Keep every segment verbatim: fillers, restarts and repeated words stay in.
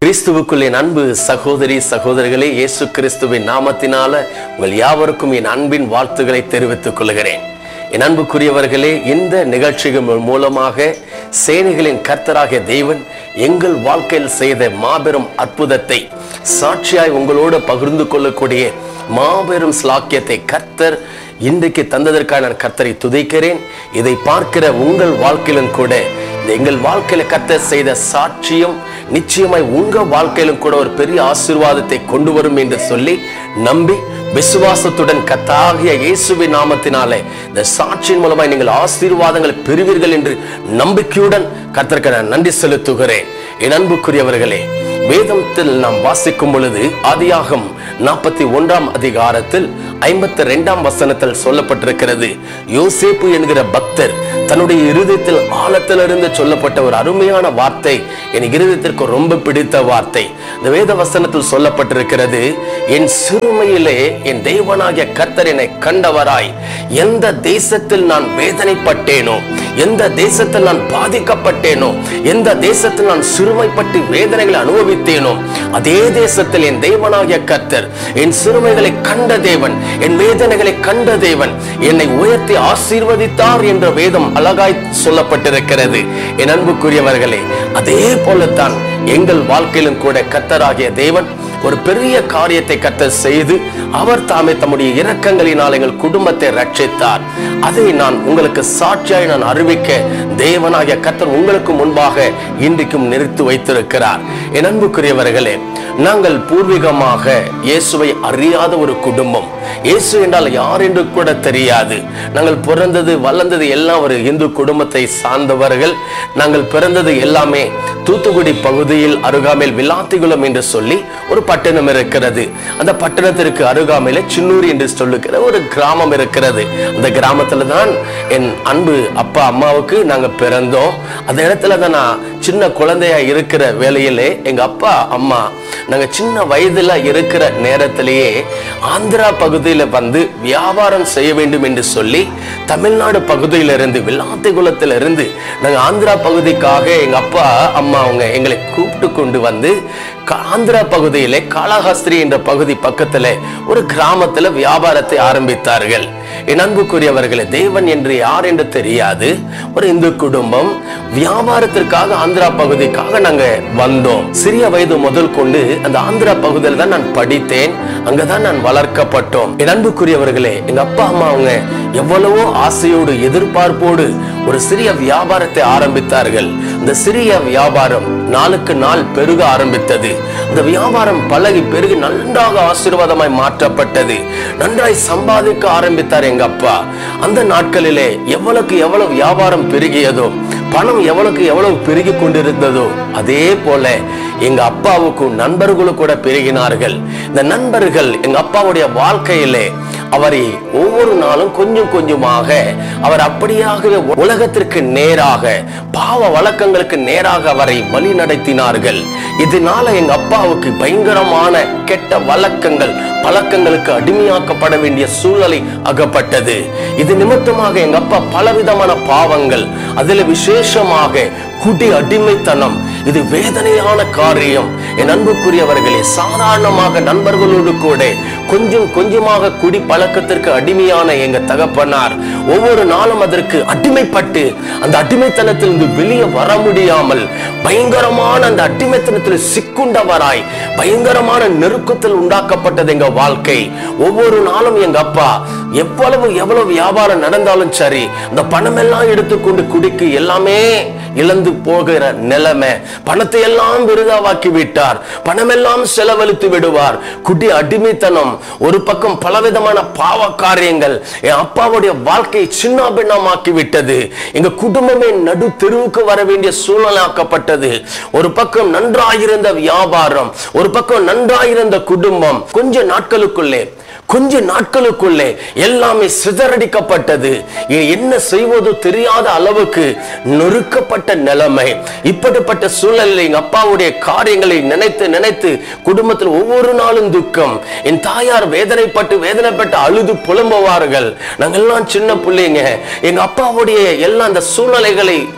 கிறிஸ்துவுக்குள் என் அன்பு சகோதரி சகோதரிகளே, இயேசு கிறிஸ்துவின் நாமத்தினால உங்கள் யாவருக்கும் என் அன்பின் வாழ்த்துக்களை தெரிவித்துக் கொள்கிறேன். என் அன்புக்குரியவர்களே, இந்த நிகழ்ச்சிகள் மூலமாக சேனைகளின் கர்த்தராகிய தேவன் எங்கள் வாழ்க்கையில் செய்த மாபெரும் அற்புதத்தை சாட்சியாய் உங்களோடு பகிர்ந்து கொள்ளக்கூடிய மாபெரும் ஸ்லாக்கியத்தை கர்த்தர் இன்றைக்கு தந்ததற்காக நான் கர்த்தரை துதிக்கிறேன். இதை பார்க்கிற உங்கள் வாழ்க்கையிலும் கூட எங்கள் வாழ்க்கையில கர்த்தர் செய்த சாட்சியம் நிச்சயமாய் உங்க வாழ்க்கையிலும் கூட ஒரு பெரிய ஆசீர்வாதத்தை கொண்டு வரும் என்று சொல்லி நம்பி விசுவாசத்துடன் கர்த்தராகிய இயேசுவின் நாமத்தினாலே இந்த சாட்சியின் மூலமாய் நீங்கள் ஆசீர்வாதங்களை பெறுவீர்கள் என்று நம்பிக்கையுடன் கர்த்தருக்கு நான் நன்றி செலுத்துகிறேன். என் அன்புக்குரியவர்களே, வேதத்தில் நாம் வாசிக்கும் பொழுது ஆதியாகமம் நாற்பத்தி ஒன்றாம் அதிகாரத்தில் ஐம்பத்தி இரண்டாம் வசனத்தில் சொல்லப்பட்டிருக்கிறது, யோசேப்பு என்கிற பக்தர் தன்னுடைய இருதயத்தில் ஆழத்திலிருந்து சொல்லப்பட்ட ஒரு அருமையான வார்த்தை என் இருதயத்திற்கு ரொம்ப பிடித்த வார்த்தை. இந்த வேத வசனத்தில் சொல்லப்பட்டிருக்கிறது, என் சிறுமையிலே என் தேவனாகிய கர்த்தர் என்னை கண்டவராய் எந்த தேசத்தில் நான் வேதனைப்பட்டேனோ, எந்த தேசத்தில் நான் பாதிக்கப்பட்டேனோ, எந்த தேசத்தில் நான் சிறுமைப்பட்டு வேதனைகளை அனுபவித்தேனோ, அதே தேசத்தில் என் தேவனாகிய கர்த்தர் என் சிறுமைகளை கண்ட தேவன், என் வேதனைகளை கண்ட தேவன் என்னை உயர்த்தி ஆசீர்வதித்தார் என்ற வேதம் அழகாய் சொல்லப்பட்டிருக்கிறது. என் அன்புக்குரியவர்களே, அதே போலத்தான் எங்கள் வாழ்க்கையிலும் கூட கர்த்தராகிய தேவன் ஒரு பெரிய காரியத்தை கர்த்தர் செய்து அவர் தாமே தம்முடைய இரக்கங்களினால் எங்கள் குடும்பத்தை ரட்சித்தார். அதை நான் உங்களுக்கு சாட்சியாய் நான் அறிவிக்க தேவனாகிய கர்த்தர் உங்களுக்கு முன்பாக இன்றைக்கும் நிறுத்தி வைத்திருக்கிறார். என் அன்புக்குரியவர்களே, நாங்கள் பூர்வீகமாக இயேசுவை அறியாத ஒரு குடும்பம். இயேசு என்றால் யார் என்று கூட தெரியாது. நாங்கள் பிறந்தது வளர்ந்தது எல்லாம் ஒரு இந்து குடும்பத்தை சார்ந்தவர்கள். நாங்கள் பிறந்தது எல்லாமே தூத்துக்குடி பகுதியில் அருகாமையில் விளாத்திகுளம் என்று சொல்லி ஒரு பட்டணம் இருக்கிறது. அந்த பட்டணத்திற்கு அருகாமையில சின்னூர் என்று சொல்லுகிற ஒரு கிராமம் இருக்கிறது. அந்த கிராமத்துல தான் என் அன்பு அப்பா அம்மாவுக்கு நாங்க பிறந்தோம். அந்த இடத்துல தான் நான் சின்ன குழந்தையா இருக்கிற வேளையிலே எங்க அப்பா அம்மா நாங்க சின்ன வயதுல இருக்கிற நேரத்திலேயே ஆந்திரா பகுதியில வந்து வியாபாரம் செய்ய வேண்டும் என்று சொல்லி தமிழ்நாடு பகுதியிலிருந்து விளாத்திகுளத்திலிருந்து நாங்க ஆந்திரா பகுதிக்காக எங்க அப்பா அம்மா அவங்க எங்களை கூப்பிட்டு கொண்டு வந்து ஆந்திரா பகுதியிலே காளஹஸ்திரி என்ற பகுதி பக்கத்துல ஒரு கிராமத்துல வியாபாரத்தை ஆரம்பித்தார்கள். என் அன்புக்குரியவர்களே, தேவன் என்று யார் என்று தெரியாது ஒரு இந்து குடும்பம் வியாபாரத்திற்காக ஆந்திரா பகுதிக்காக நாங்க வந்தோம். சிறிய வயது முதல் கொண்டு அந்த ஆந்திரா பகுதியில் தான் நான் படித்தேன். அங்கதான் நான் வளர்க்கப்பட்டோம். என் அன்புக்குரியவர்களே, எங்க அப்பா அம்மா அவங்க எவ்வளவோ ஆசையோடு எதிர்பார்ப்போடு ஒரு சிறிய வியாபாரத்தை ஆரம்பித்தார்கள். இந்த சிறிய வியாபாரம் நாளுக்கு நாள் பெருக ஆரம்பித்தது. அந்த வியாபாரம் பழகி பெருகி நன்றாக ஆசீர்வாதமாய் மாற்றப்பட்டது. நன்றாய் சம்பாதிக்க ஆரம்பித்தார் எங்க அப்பா. அந்த நாட்களிலே எவ்வளவுக்கு எவ்வளவு வியாபாரம் பெருகியதோ, பணம் எவ்வளவுக்கு எவ்வளவு பெருகி கொண்டிருந்ததோ, அதே போல எங்க அப்பாவுக்கும் நண்பர்களும் கூட பெருகினார்கள். இந்த நண்பர்கள் எங்க அப்பாவுடைய வாழ்க்கையிலே அவரை ஒவ்வொரு நாளும் கொஞ்சம் கொஞ்சமாக அவர் அப்படியாகவே உலகத்திற்கு நேராக பாவ வழக்கங்களுக்கு நேராக அவரை வழி நடத்தினார்கள். இதனால எங்க அப்பாவுக்கு பயங்கரமான கெட்ட வழக்கங்கள் பழக்கங்களுக்கு அடிமையாக்கப்பட வேண்டிய சூழ்நிலை அகப்பட்டது. இது நிமித்தமாக எங்க அப்பா பலவிதமான பாவங்கள், அதில் விசேஷமாக குடி அடிமைத்தனம், இது வேதனையான காரியம். என் அன்புக்குரியவர்களே, சாதாரணமாக நண்பர்களோடு கூட கொஞ்சம் கொஞ்சமாக குடி பழக்கத்திற்கு அடிமையான எங்க தகப்பனார் ஒவ்வொரு நாளும் அதற்கு அடிமைப்பட்டு அந்த அடிமைத்தனத்திலிருந்து வெளியே வர முடியாமல் பயங்கரமான அந்த அடிமைத்தனத்தில் சிக்குண்டவராய் பயங்கரமான நெருக்கத்தில் உண்டாக்கப்பட்டது எங்க வாழ்க்கை. ஒவ்வொரு நாளும் எங்க அப்பா எவ்வளவு எவ்வளவு வியாபாரம் நடந்தாலும் சரி, அந்த பணம் எல்லாம் எடுத்துக்கொண்டு குடிக்கு எல்லாமே இழந்து போகிற நிலைமை. பணத்தை எல்லாம் விருதாவாக்கி விட்டார். பணம் எல்லாம் செலவழித்து விடுவார். குடி அடிமைத்தனம் ஒரு பக்கம், பலவிதமான பாவ காரியங்கள் என் அப்பாவுடைய வாழ்க்கையை சின்ன பின்னமாக்கி விட்டது. எங்க குடும்பமே நடு தெருவுக்கு வர வேண்டிய சூழ்நிலை ஆக்கப்பட்டது. ஒரு பக்கம் நன்றாயிருந்த வியாபாரம், ஒரு பக்கம் நன்றாயிருந்த குடும்பம், கொஞ்ச நாட்களுக்குள்ளே கொஞ்ச நாட்களுக்குள்ளே எல்லாமே சிதறடிக்கப்பட்டது. என்ன செய்வதோ தெரியாத அளவுக்கு நொறுக்கப்பட்ட நிலைமை. இப்படிப்பட்ட சூழலில் எங்க அப்பாவுடைய காரியங்களை நினைத்து நினைத்து குடும்பத்தில் ஒவ்வொரு நாளும் துக்கம். என் தாயார் வேதனைப்பட்டு வேதனைப்பட்டு அழுது புலம்புவார்கள். நாங்கெல்லாம் சின்ன பிள்ளைங்க. எங்க அப்பாவுடைய எல்லா அந்த சூழ்நிலைகளை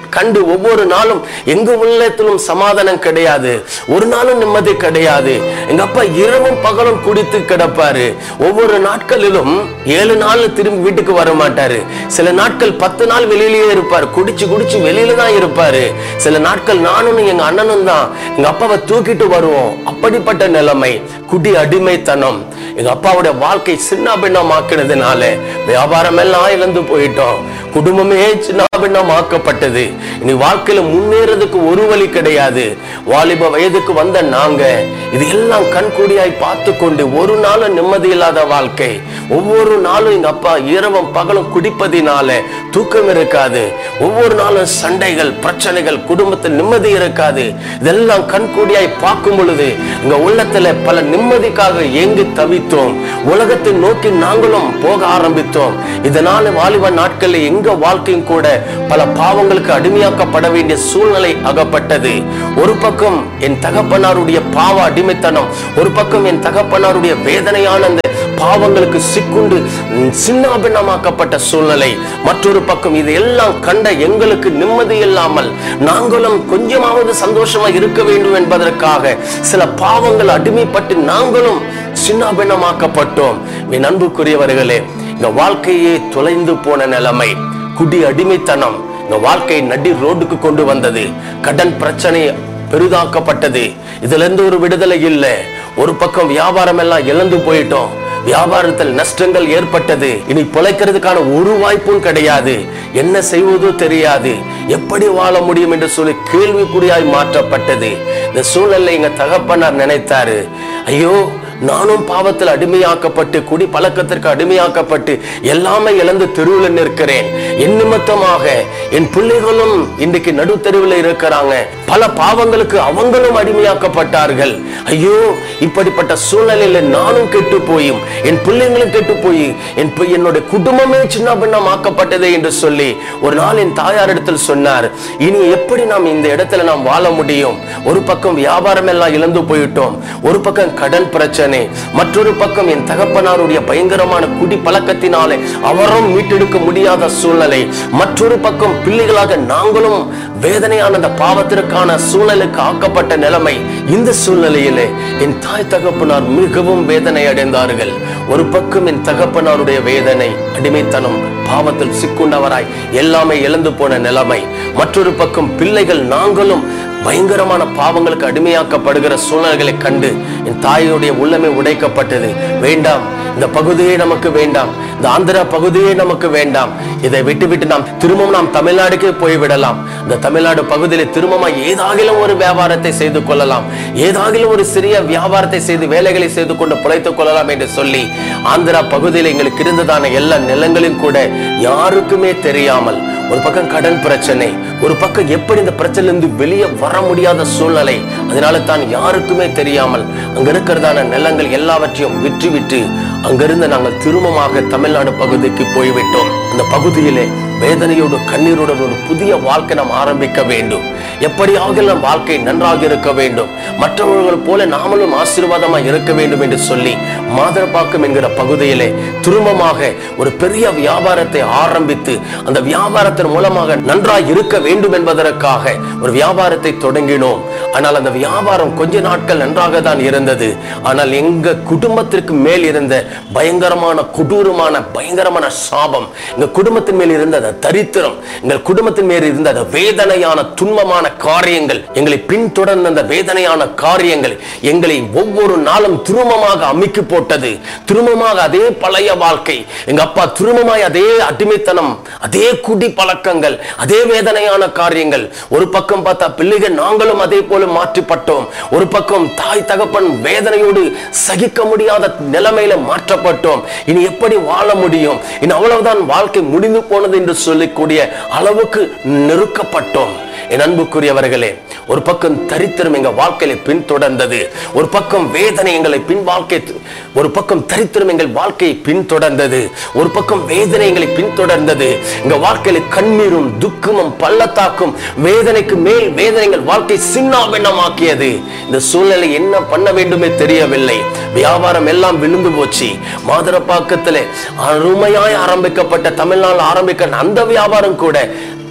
கண்டு ஒவ்வொரு நாளும் எங்க உள்ளத்திலும் சமாதானம் கிடையாது, ஒரு நாளும் நிம்மதி கிடையாது. எங்க அப்பா இரவும் பகலும் குடித்து கிடப்பாரு. ஒவ்வொரு நாட்களிலும் ஏழு நாள் திரும்பி வீட்டுக்கு வர மாட்டாரு. சில நாட்கள் பத்து நாள் வெளியிலேயே இருப்பாரு, குடிச்சு குடிச்சு வெளியில தான் இருப்பாரு. சில நாட்கள் நானும் எங்க அண்ணனும் தான் எங்க அப்பாவை தூக்கிட்டு வருவோம். அப்படிப்பட்ட நிலைமை, குடி அடிமைத்தனம். எங்க அப்பாவுடைய வாழ்க்கை சின்ன பின்னமாக்கினதுனால வியாபாரம் எல்லாம் இழந்து போயிட்டோம். குடும்பமே சின்ன பின்னமாக்கப்பட்டது. இனி வாழ்க்கையில முன்னேறதுக்கு ஒரு வழி கிடையாது. வாலிப வயதுக்கு வந்த நாங்க இது எல்லாம் கண்கூடியாய் பார்த்து கொண்டு ஒரு நாளும் நிம்மதி இல்லாத வாழ்க்கை. ஒவ்வொரு நாளும் எங்க அப்பா இரவும் பகலும் குடிப்பதினால தூக்கம் இருக்காது. ஒவ்வொரு நாளும் சண்டைகள், பிரச்சனைகள், குடும்பத்தில் நிம்மதி இருக்காது. இதெல்லாம் கண்கூடியாய் பார்க்கும் பொழுது எங்க உள்ளத்துல பல நிம்மதிக்காக ஏங்கி தவித்தோம். உலகத்தை நோக்கி நாங்களும் போக ஆரம்பித்தோம். இதனால வாலிப நாட்களில் எங்க வாழ்க்கையும் கூட பல பாவங்களுக்கு அடிமையாக்கப்பட வேண்டிய சூழ்நிலை அகப்பட்டது. ஒரு பக்கம் என் தகப்பனாருடைய பாவ அடிமைத்தனம், ஒரு பக்கம் என் தகப்பனாருடைய வேதனையான அந்த பாவங்களுக்கு சிக்குண்டு சின்னாபின்னமாக்கப்பட்ட சூழ்நிலை, மற்றொரு பக்கம் இது எல்லாம் கண்ட எங்களுக்கு நிம்மதி இல்லாமல் நாங்களும் கொஞ்சமாவது சந்தோஷமா இருக்க வேண்டும் என்பதற்காக சில பாவங்கள் அடிமைப்பட்டு நாங்களும் சின்னாபின்னமாக்கப்பட்டோம். என் அன்புக்குரியவர்களே, இந்த வாழ்க்கையே தொலைந்து போன நிலைமை, குடி அடிமைத்தனம் இந்த வாழ்க்கை நடி ரோடுக்கு கொண்டு வந்தது. கடன் பிரச்சனை பெரிதாக்கப்பட்டது. இதுல இருந்து ஒரு விடுதலை இல்லை. ஒரு பக்கம் வியாபாரம் எல்லாம் இழந்து போயிட்டோம். வியாபாரத்தில் நஷ்டங்கள் ஏற்பட்டது. இனி பிழைக்கிறதுக்கான ஒரு வாய்ப்பும் கிடையாது. என்ன செய்வதோ தெரியாது, எப்படி வாழ முடியும் என்று சொல்லி கேள்விக்குறியாய் மாற்றப்பட்டது. இந்த சூழ்நிலை எங்க தகப்பனார் நினைத்தாரு, ஐயோ நானும் பாவத்தில் அடிமையாக்கப்பட்டு குடி பழக்கத்திற்கு அடிமையாக்கப்பட்டு எல்லாமே இழந்து தெருவில் நிற்கிறேன். என் நிமித்தமாக என் பிள்ளைகளும் இன்றைக்கு நடு தெருவில் இருக்கிறாங்க. பல பாவங்களுக்கு அவங்களும் அடிமையாக்கப்பட்டார்கள். ஐயோ இப்படிப்பட்ட சூழ்நிலையில நானும் கெட்டு போயும் என் பிள்ளைங்களும் கெட்டு போய் என் என்னுடைய குடும்பமே சின்ன பின்னமாக்கப்பட்டதே என்று சொல்லி ஒரு நாள் என் தாயார் இடத்தில் சொன்னார், இனி எப்படி நாம் இந்த இடத்துல நாம் வாழ முடியும்? ஒரு பக்கம் வியாபாரம் எல்லாம் இழந்து போயிட்டோம், ஒரு பக்கம் கடன் பிரச்சனை, மற்றொரு பக்கம் என் தகப்பனாருடைய பயங்கரமான குடி பழக்கத்தினாலே அவரும் மீட்டெடுக்க முடியாத சூழ்நிலை, மற்றொரு பக்கம் பிள்ளைகளாக நாங்களும் வேதனையான அந்த பாவத்திற்கான சூழ்நிலைக்கு ஆக்கப்பட்ட நிலைமை. இந்த சூழ்நிலையிலே என் தாய் தகப்பனார் மிகவும் வேதனை அடைந்தார்கள். ஒரு பக்கம் என் தகப்பனாருடைய வேதனை, அடிமைத்தனம், பாவத்தில் சிக்குண்டவராய் எல்லாமே இழந்து போன நிலைமை, மற்றொரு பக்கம் பிள்ளைகள் நாங்களும் பயங்கரமான பாவங்களுக்கு அடிமையாக்கப்படுகிற சூழ்நிலைகளை கண்டு என் தாயுடைய உள்ளமே உடைக்கப்பட்டது. வேண்டாம், இந்த பகுதியே நமக்கு வேண்டாம், இந்த ஆந்திரா பகுதியே நமக்கு வேண்டாம், இதை விட்டு விட்டு நாம் திரும்பவும் நாம் தமிழ்நாடுக்கே போய்விடலாம். இந்த தமிழ்நாடு பகுதியில் திரும்பமா ஏதாகிலும் ஒரு வியாபாரத்தை செய்து கொள்ளலாம், ஏதாகிலும் ஒரு சிறிய வியாபாரத்தை செய்து வேலைகளை செய்து கொண்டு பிழைத்துக் கொள்ளலாம் என்று சொல்லி ஆந்திரா பகுதியில் எங்களுக்கு இருந்ததான எல்லா நிலங்களையும் கூட யாருக்குமே தெரியாமல், ஒரு பக்கம் கடன் பிரச்சனை, ஒரு பக்கம் எப்படி இந்த பிரச்சனையிலிருந்து வெளியே வர முடியாத சூழ்நிலை, அதனால தான் யாருக்குமே தெரியாமல் அங்க இருக்கிறதான நிலங்கள் எல்லாவற்றையும் விற்று விட்டு அங்கிருந்து நாங்கள் திரும்பமாக தமிழ்நாடு பகுதிக்கு போய்விட்டோம். அந்த பகுதியிலே வேதனையோடு கண்ணீருடன் ஒரு புதிய வாழ்க்கை நாம் ஆரம்பிக்க வேண்டும். எப்படியாக நம் வாழ்க்கை நன்றாக இருக்க வேண்டும், மற்றவர்கள் போல நாமளும் ஆசீர்வாதமாக இருக்க வேண்டும் என்று சொல்லி மாதரப்பாக்கம் என்கிற பகுதியிலே திரும்பமாக ஒரு பெரிய வியாபாரத்தை ஆரம்பித்து அந்த வியாபாரத்தின் மூலமாக நன்றாக இருக்க வேண்டும் என்பதற்காக ஒரு வியாபாரத்தை தொடங்கினோம். ஆனால் அந்த வியாபாரம் கொஞ்ச நாட்கள் நன்றாக தான் இருந்தது. ஆனால் எங்க குடும்பத்திற்கு மேல் இருந்த பயங்கரமான கொடூரமான பயங்கரமான சாபம், எங்க குடும்பத்தின் மேல் இருந்த தரித்திரம், எங்கள் குடும்பத்தின் மேல் இருந்த அந்த வேதனையான துன்பமான காரியங்கள், எங்களை பின்தொடர்ந்த அந்த வேதனையான காரியங்கள் எங்களை ஒவ்வொரு நாளும் திரும்பமாக அமிக்கி போட்டது. திரும்பமாக அதே பழைய வாழ்க்கை, எங்க அப்பா திரும்பமாய் அதே அடிமைத்தனம், அதே குடி பழக்கங்கள், அதே வேதனையான காரியங்கள். ஒரு பக்கம் பார்த்தா பிள்ளைகள் நாங்களும் அதே போல மாற்றப்பட்டோம். ஒரு பக்கம் தாய் தகப்பன் வேதனையோடு சகிக்க முடியாத நிலைமையில மாற்றப்பட்டோம். இனி எப்படி வாழ முடியும்? இனி அவ்வளவுதான், வாழ்க்கை முடிந்து போனது என்று சொல்லக்கூடிய அளவுக்கு நெருக்கப்பட்டோம். என் அன்புக்குரியவர்களே, ஒரு பக்கம் தரித்திரம் எங்க வாழ்க்கையில பின்தொடர்ந்தது, ஒரு பக்கம் வேதனை எங்களை பின் வாழ்க்கை ஒரு பக்கம் தரித்திரம் எங்கள் வாழ்க்கையை பின்தொடர்ந்தது, ஒரு பக்கம் வேதனை எங்களை பின்தொடர்ந்தது. எங்க வாழ்க்கையில கண்ணீரும் துக்கமும் பள்ளத்தாக்கும் வேதனைக்கு மேல் வேதனை எங்கள் வாழ்க்கை சின்னாபின்னமாக்கியது. இந்த சூழ்நிலை என்ன பண்ண வேண்டுமே தெரியவில்லை. வியாபாரம் எல்லாம் விழுந்து போச்சு. மாதரப்பாக்கத்திலே அருமையாய் ஆரம்பிக்கப்பட்ட தமிழ்நாடு ஆரம்பிக்க அந்த வியாபாரம் கூட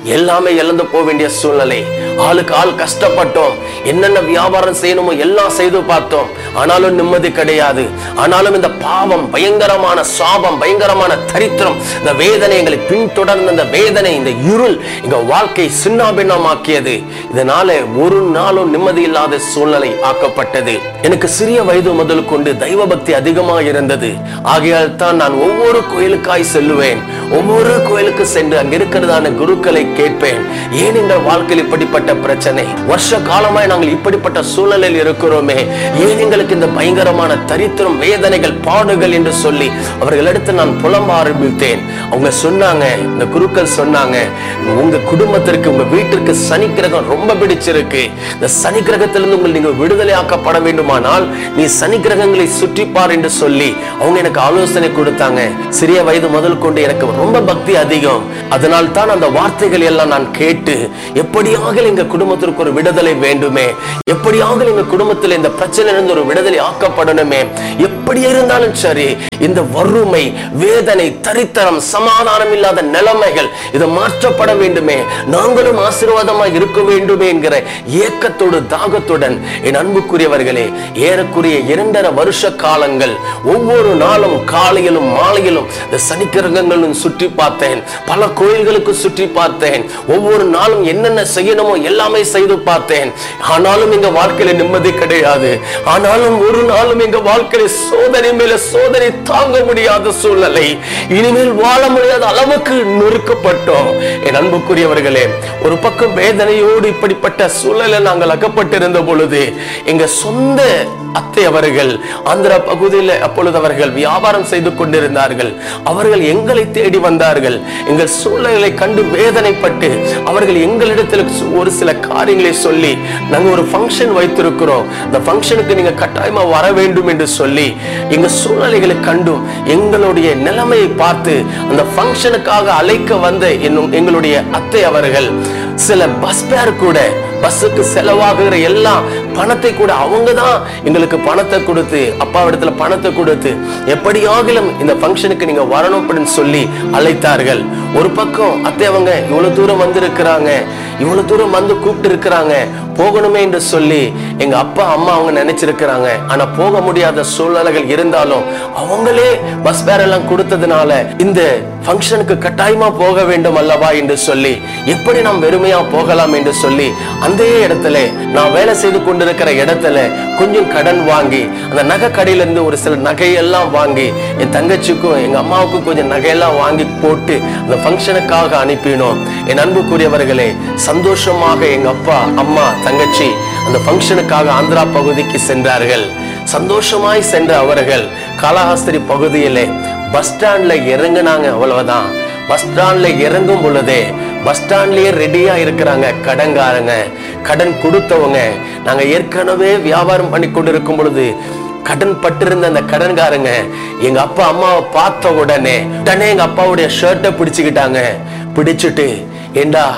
எல்லாமே இழந்து போக வேண்டிய சூழ்நிலை. ஆளுக்கு ஆள் கஷ்டப்பட்டோம், என்னென்ன வியாபாரம் செய்யணுமோ எல்லாம் செய்து பார்த்தோம், ஆனாலும் நிம்மதி கிடையாது. ஆனாலும் இந்த பாவம், பயங்கரமான சாபம், பயங்கரமான தரித்திரம், இந்த வேதனை எங்களை பின்தொடர்ந்த இந்த வேதனை, இந்த இருள் எங்க வாழ்க்கை சின்னாபின்னமாக்கியது. இதனால ஒரு நாளும் நிம்மதி இல்லாத சூழ்நிலை ஆக்கப்பட்டது. எனக்கு சிறிய வயது முதல் கொண்டு தெய்வ பக்தி அதிகமாக இருந்தது. ஆகையால் தான் நான் ஒவ்வொரு கோயிலுக்காய் செல்லுவேன். ஒவ்வொரு கோயிலுக்கு சென்று அங்க இருக்கிறதான குருக்களை கேட்பேன். ஏன் எங்கள் வாழ்க்கையில் இப்படிப்பட்ட பிரச்சனை, வருஷ காலமாய் நாங்கள் இப்படிப்பட்ட சூழலில் இருக்கிறோமே, ஏன் எங்களுக்கு இந்த பயங்கரமான தரித்திரம், வேதனைகள், பாடுகள் என்று சொல்லி அவர்களிடத்து நான் புலம்ப ஆரம்பித்தேன். அவங்க சொன்னாங்க, இந்த குருக்கள் சொன்னாங்க, உங்க குடும்பத்திற்கு, உங்க வீட்டிற்கு சனி கிரகம் ரொம்ப பிடிச்சிருக்கு. இந்த சனி கிரகத்திலிருந்து உங்கள் நீங்க விடுதலை ஆக்கப்பட வேண்டுமானால் நீ சனி கிரகங்களை சுற்றிப்பார் என்று சொல்லி அவங்க எனக்கு ஆலோசனை கொடுத்தாங்க. சிறிய வயது முதல் கொண்டு எனக்கு ரொம்ப பக்தி அதிகம். அதனால் தான் அந்த வார்த்தைகள் எல்லாம் நான் கேட்டு, எப்படியாக எங்க குடும்பத்திற்கு ஒரு விடுதலை வேண்டுமே, எப்படியாக எங்க குடும்பத்தில் இந்த பிரச்சனையிலிருந்து ஒரு விடுதலை ஆக்கப்படணுமே, எப்படி இருந்தாலும் சரி இந்த வறுமை, வேதனை, தரித்திரம், சமாதானம் இல்லாத நிலைமைகள் இது மாற்றப்பட வேண்டுமே, நாங்களும் ஆசீர்வாதமாக இருக்க வேண்டுமே என்கிற ஏக்கத்தோடு தாகத்துடன் என் அன்புக்குரியவர்களே ஏறக்குரிய இரண்டரை வருஷ காலங்கள் ஒவ்வொரு நாளும் காலையிலும் மாலையிலும் இந்த சனிக்கிரகங்களும் சுற்றி பார்த்தேன். பல கோயில்களுக்கு சுற்றி பார்த்தேன். ஒவ்வொரு நாளும் என்னென்ன செய்யணுமோ எல்லாமே செய்து பார்த்தேன். ஆனாலும் எங்க வாழ்க்கையில நிம்மதி கிடையாது. ஆனாலும் ஒரு நாளும் எங்க வாழ்க்கையில சோதனை மேல சோதனை தாங்க முடியாத சூழ்நிலை, இனிமேல் வாழ முடியாத அளவுக்கு நொறுக்கப்பட்டோம். என் அன்புக்குரியவர்களே, ஒரு பக்கம் வேதனையோடு இப்படிப்பட்ட சூழலை நாங்கள் அகப்பட்டிருந்த பொழுது எங்க சொந்த அத்தை அவர்கள் ஆந்திர பகுதியில் அப்பொழுது அவர்கள் வியாபாரம் செய்து கொண்டிருந்தார்கள். அவர்கள் எங்களை தேடி வந்தார்கள். எங்கள் சூழ்நிலை கண்டு வேதனைப்பட்டு அவர்கள் எங்களிடத்தில் ஒரு சில காரியங்களை சொல்லி, நாங்கள் ஒரு ஃபங்க்ஷன் வைத்திருக்கிறோம், அந்த ஃபங்க்ஷனுக்கு நீங்க கட்டாயமா வர வேண்டும் என்று சொல்லி எங்க சூழ்நிலைகளை கண்டும் எங்களுடைய நிலைமையை பார்த்து அந்த ஃபங்க்ஷனுக்காக அழைக்க வந்த எங்களுடைய அத்தை அவர்கள் சில பஸ் பேர் கூட, பஸ்ஸுக்கு செலவாகுகிற எல்லா பணத்தை கூட அவங்க தான் எங்களுக்கு பணத்தை கொடுத்து, அப்பாவிடத்துல பணத்தை கொடுத்து, எப்படியாகிலும் இந்த ஃபங்க்ஷனுக்கு நீங்க வரணும் அப்படின்னு சொல்லி அழைத்தார்கள். ஒரு பக்கம் அத்தை அவங்க இவ்வளவு தூரம் வந்திருக்கிறாங்க, இவ்வளவு தூரம் வந்து கூப்பிட்டு இருக்கிறாங்க, போகணுமே என்று சொல்லி எங்க அப்பா அம்மா அவங்க நினைச்சிருக்கிறாங்க. ஆனா போக முடியாத சூழ்நிலைகள் இருந்தாலும் அவங்களே பஸ் பேர் எல்லாம் கொடுத்ததுனால இந்த ஃபங்க்ஷனுக்கு கட்டாயமா போக வேண்டும் அல்லவா என்று சொல்லி, எப்படி நாம் வெறுமையா போகலாம் என்று சொல்லி அந்த இடத்துல நான் வேலை செய்து கொண்டிருக்கிற இடத்துல கொஞ்சம் கடன் வாங்கி அந்த நகை கடையில இருந்து ஒரு சில நகையெல்லாம் வாங்கி என் தங்கச்சிக்கும் எங்க அம்மாவுக்கும் கொஞ்சம் நகையெல்லாம் வாங்கி போட்டு அந்த ஃபங்க்ஷனுக்காக அனுப்பினோம். என் அன்புக்குரியவர்களே, சந்தோஷமாக எங்க அப்பா அம்மா தங்கச்சி அந்த ஃபங்க்ஷனுக்காக ஆந்திரா பகுதிக்கு சென்றார்கள். சந்தோஷமாய் சென்ற அவர்கள் காளஹஸ்தி பகுதியிலே பஸ் ஸ்டாண்ட்ல இறங்கினாங்க. அவ்வளவுதான். பஸ் ஸ்டாண்ட்ல இறங்கும் பொழுதே பஸ் ஸ்டாண்ட்லயே ரெடியா இருக்கிறாங்க கடன்காரங்க, கடன் கொடுத்தவங்க. நாங்க ஏற்கனவே வியாபாரம் பண்ணி கொண்டு இருக்கும் பொழுது கடன் பட்டிருந்த அந்த கடன்காரங்க எங்க அப்பா அம்மாவை பார்த்த உடனே உடனே எங்க அப்பாவுடைய ஷர்ட்டை பிடிச்சுக்கிட்டாங்க. பிடிச்சிட்டு, ஏண்டா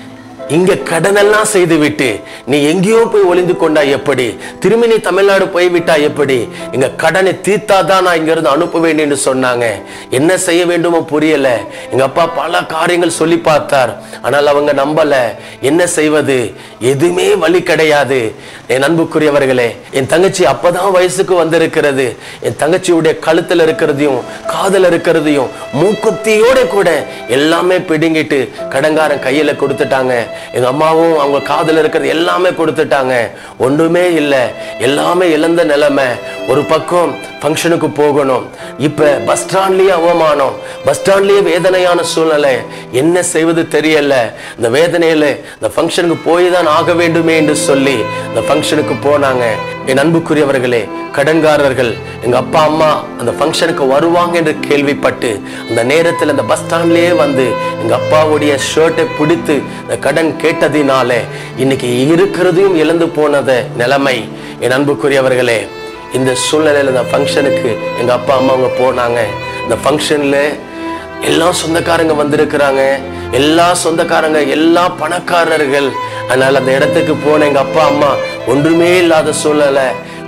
இங்க கடன் எல்லாம் செய்து விட்டு நீ எங்கேயோ போய் ஒளிந்து கொண்டா எப்படி, திரும்பி நீ தமிழ்நாடு போய்விட்டா எப்படி, எங்க கடனை தீர்த்தாதான் நான் இங்க இருந்து அனுப்புவேன் என்று சொன்னாங்க. என்ன செய்ய வேண்டுமோ புரியல. எங்க அப்பா பல காரியங்கள் சொல்லி பார்த்தார், ஆனால் அவங்க நம்பல. என்ன செய்வது, எதுவுமே வழி கிடையாது. என் அன்புக்குரியவர்களே, என் தங்கச்சி அப்பதான் வயசுக்கு வந்திருக்கிறது. என் தங்கச்சியுடைய கழுத்துல இருக்கிறதையும் காதல இருக்கிறதையும் மூக்குத்தியோட கூட எல்லாமே பிடுங்கிட்டு கடன்காரன் கையில கொடுத்துட்டாங்க. எங்க அம்மாவும் அவங்க காதல இருக்கிறது எல்லாமே கொடுத்துட்டாங்க. ஒன்றுமே இல்லை, எல்லாமே இழந்த நிலைமை. ஒரு பக்கம் ஃபங்க்ஷனுக்கு போகணும், இப்ப பஸ் ஸ்டாண்ட்லயே அவமானம், பஸ் ஸ்டாண்ட்லயே வேதனையான சூழ்நிலை. என்ன செய்வது தெரியல. இந்த வேதனையில இந்த ஃபங்க்ஷனுக்கு போய் தான் ஆக வேண்டுமே என்று சொல்லி இந்த ஃபங்க்ஷனுக்கு போனாங்க. என் அன்புக்குரியவர்களே, கடன்காரர்கள் எங்க அப்பா அம்மா அந்த ஃபங்க்ஷனுக்கு வருவாங்க என்று கேள்விப்பட்டு அந்த நேரத்தில் அந்த பஸ் ஸ்டாண்ட்லயே வந்து எங்க அப்பாவுடைய ஷர்ட்டை பிடித்து இந்த கடன் கேட்டதினால இன்னைக்கு இருக்கிறதையும் இழந்து போனத நிலைமை. என் அன்புக்குரியவர்களே, இந்த சூழ்நிலையில இந்த ஃபங்க்ஷனுக்கு எங்க அப்பா அம்மா அவங்க போனாங்க. இந்த ஃபங்க்ஷன்ல எல்லா சொந்தக்காரங்க வந்திருக்கிறாங்க, எல்லா சொந்தக்காரங்க, எல்லா பணக்காரர்கள். அதனால அந்த இடத்துக்கு போன எங்க அப்பா அம்மா ஒன்றுமே இல்லாத சூழ்நிலை,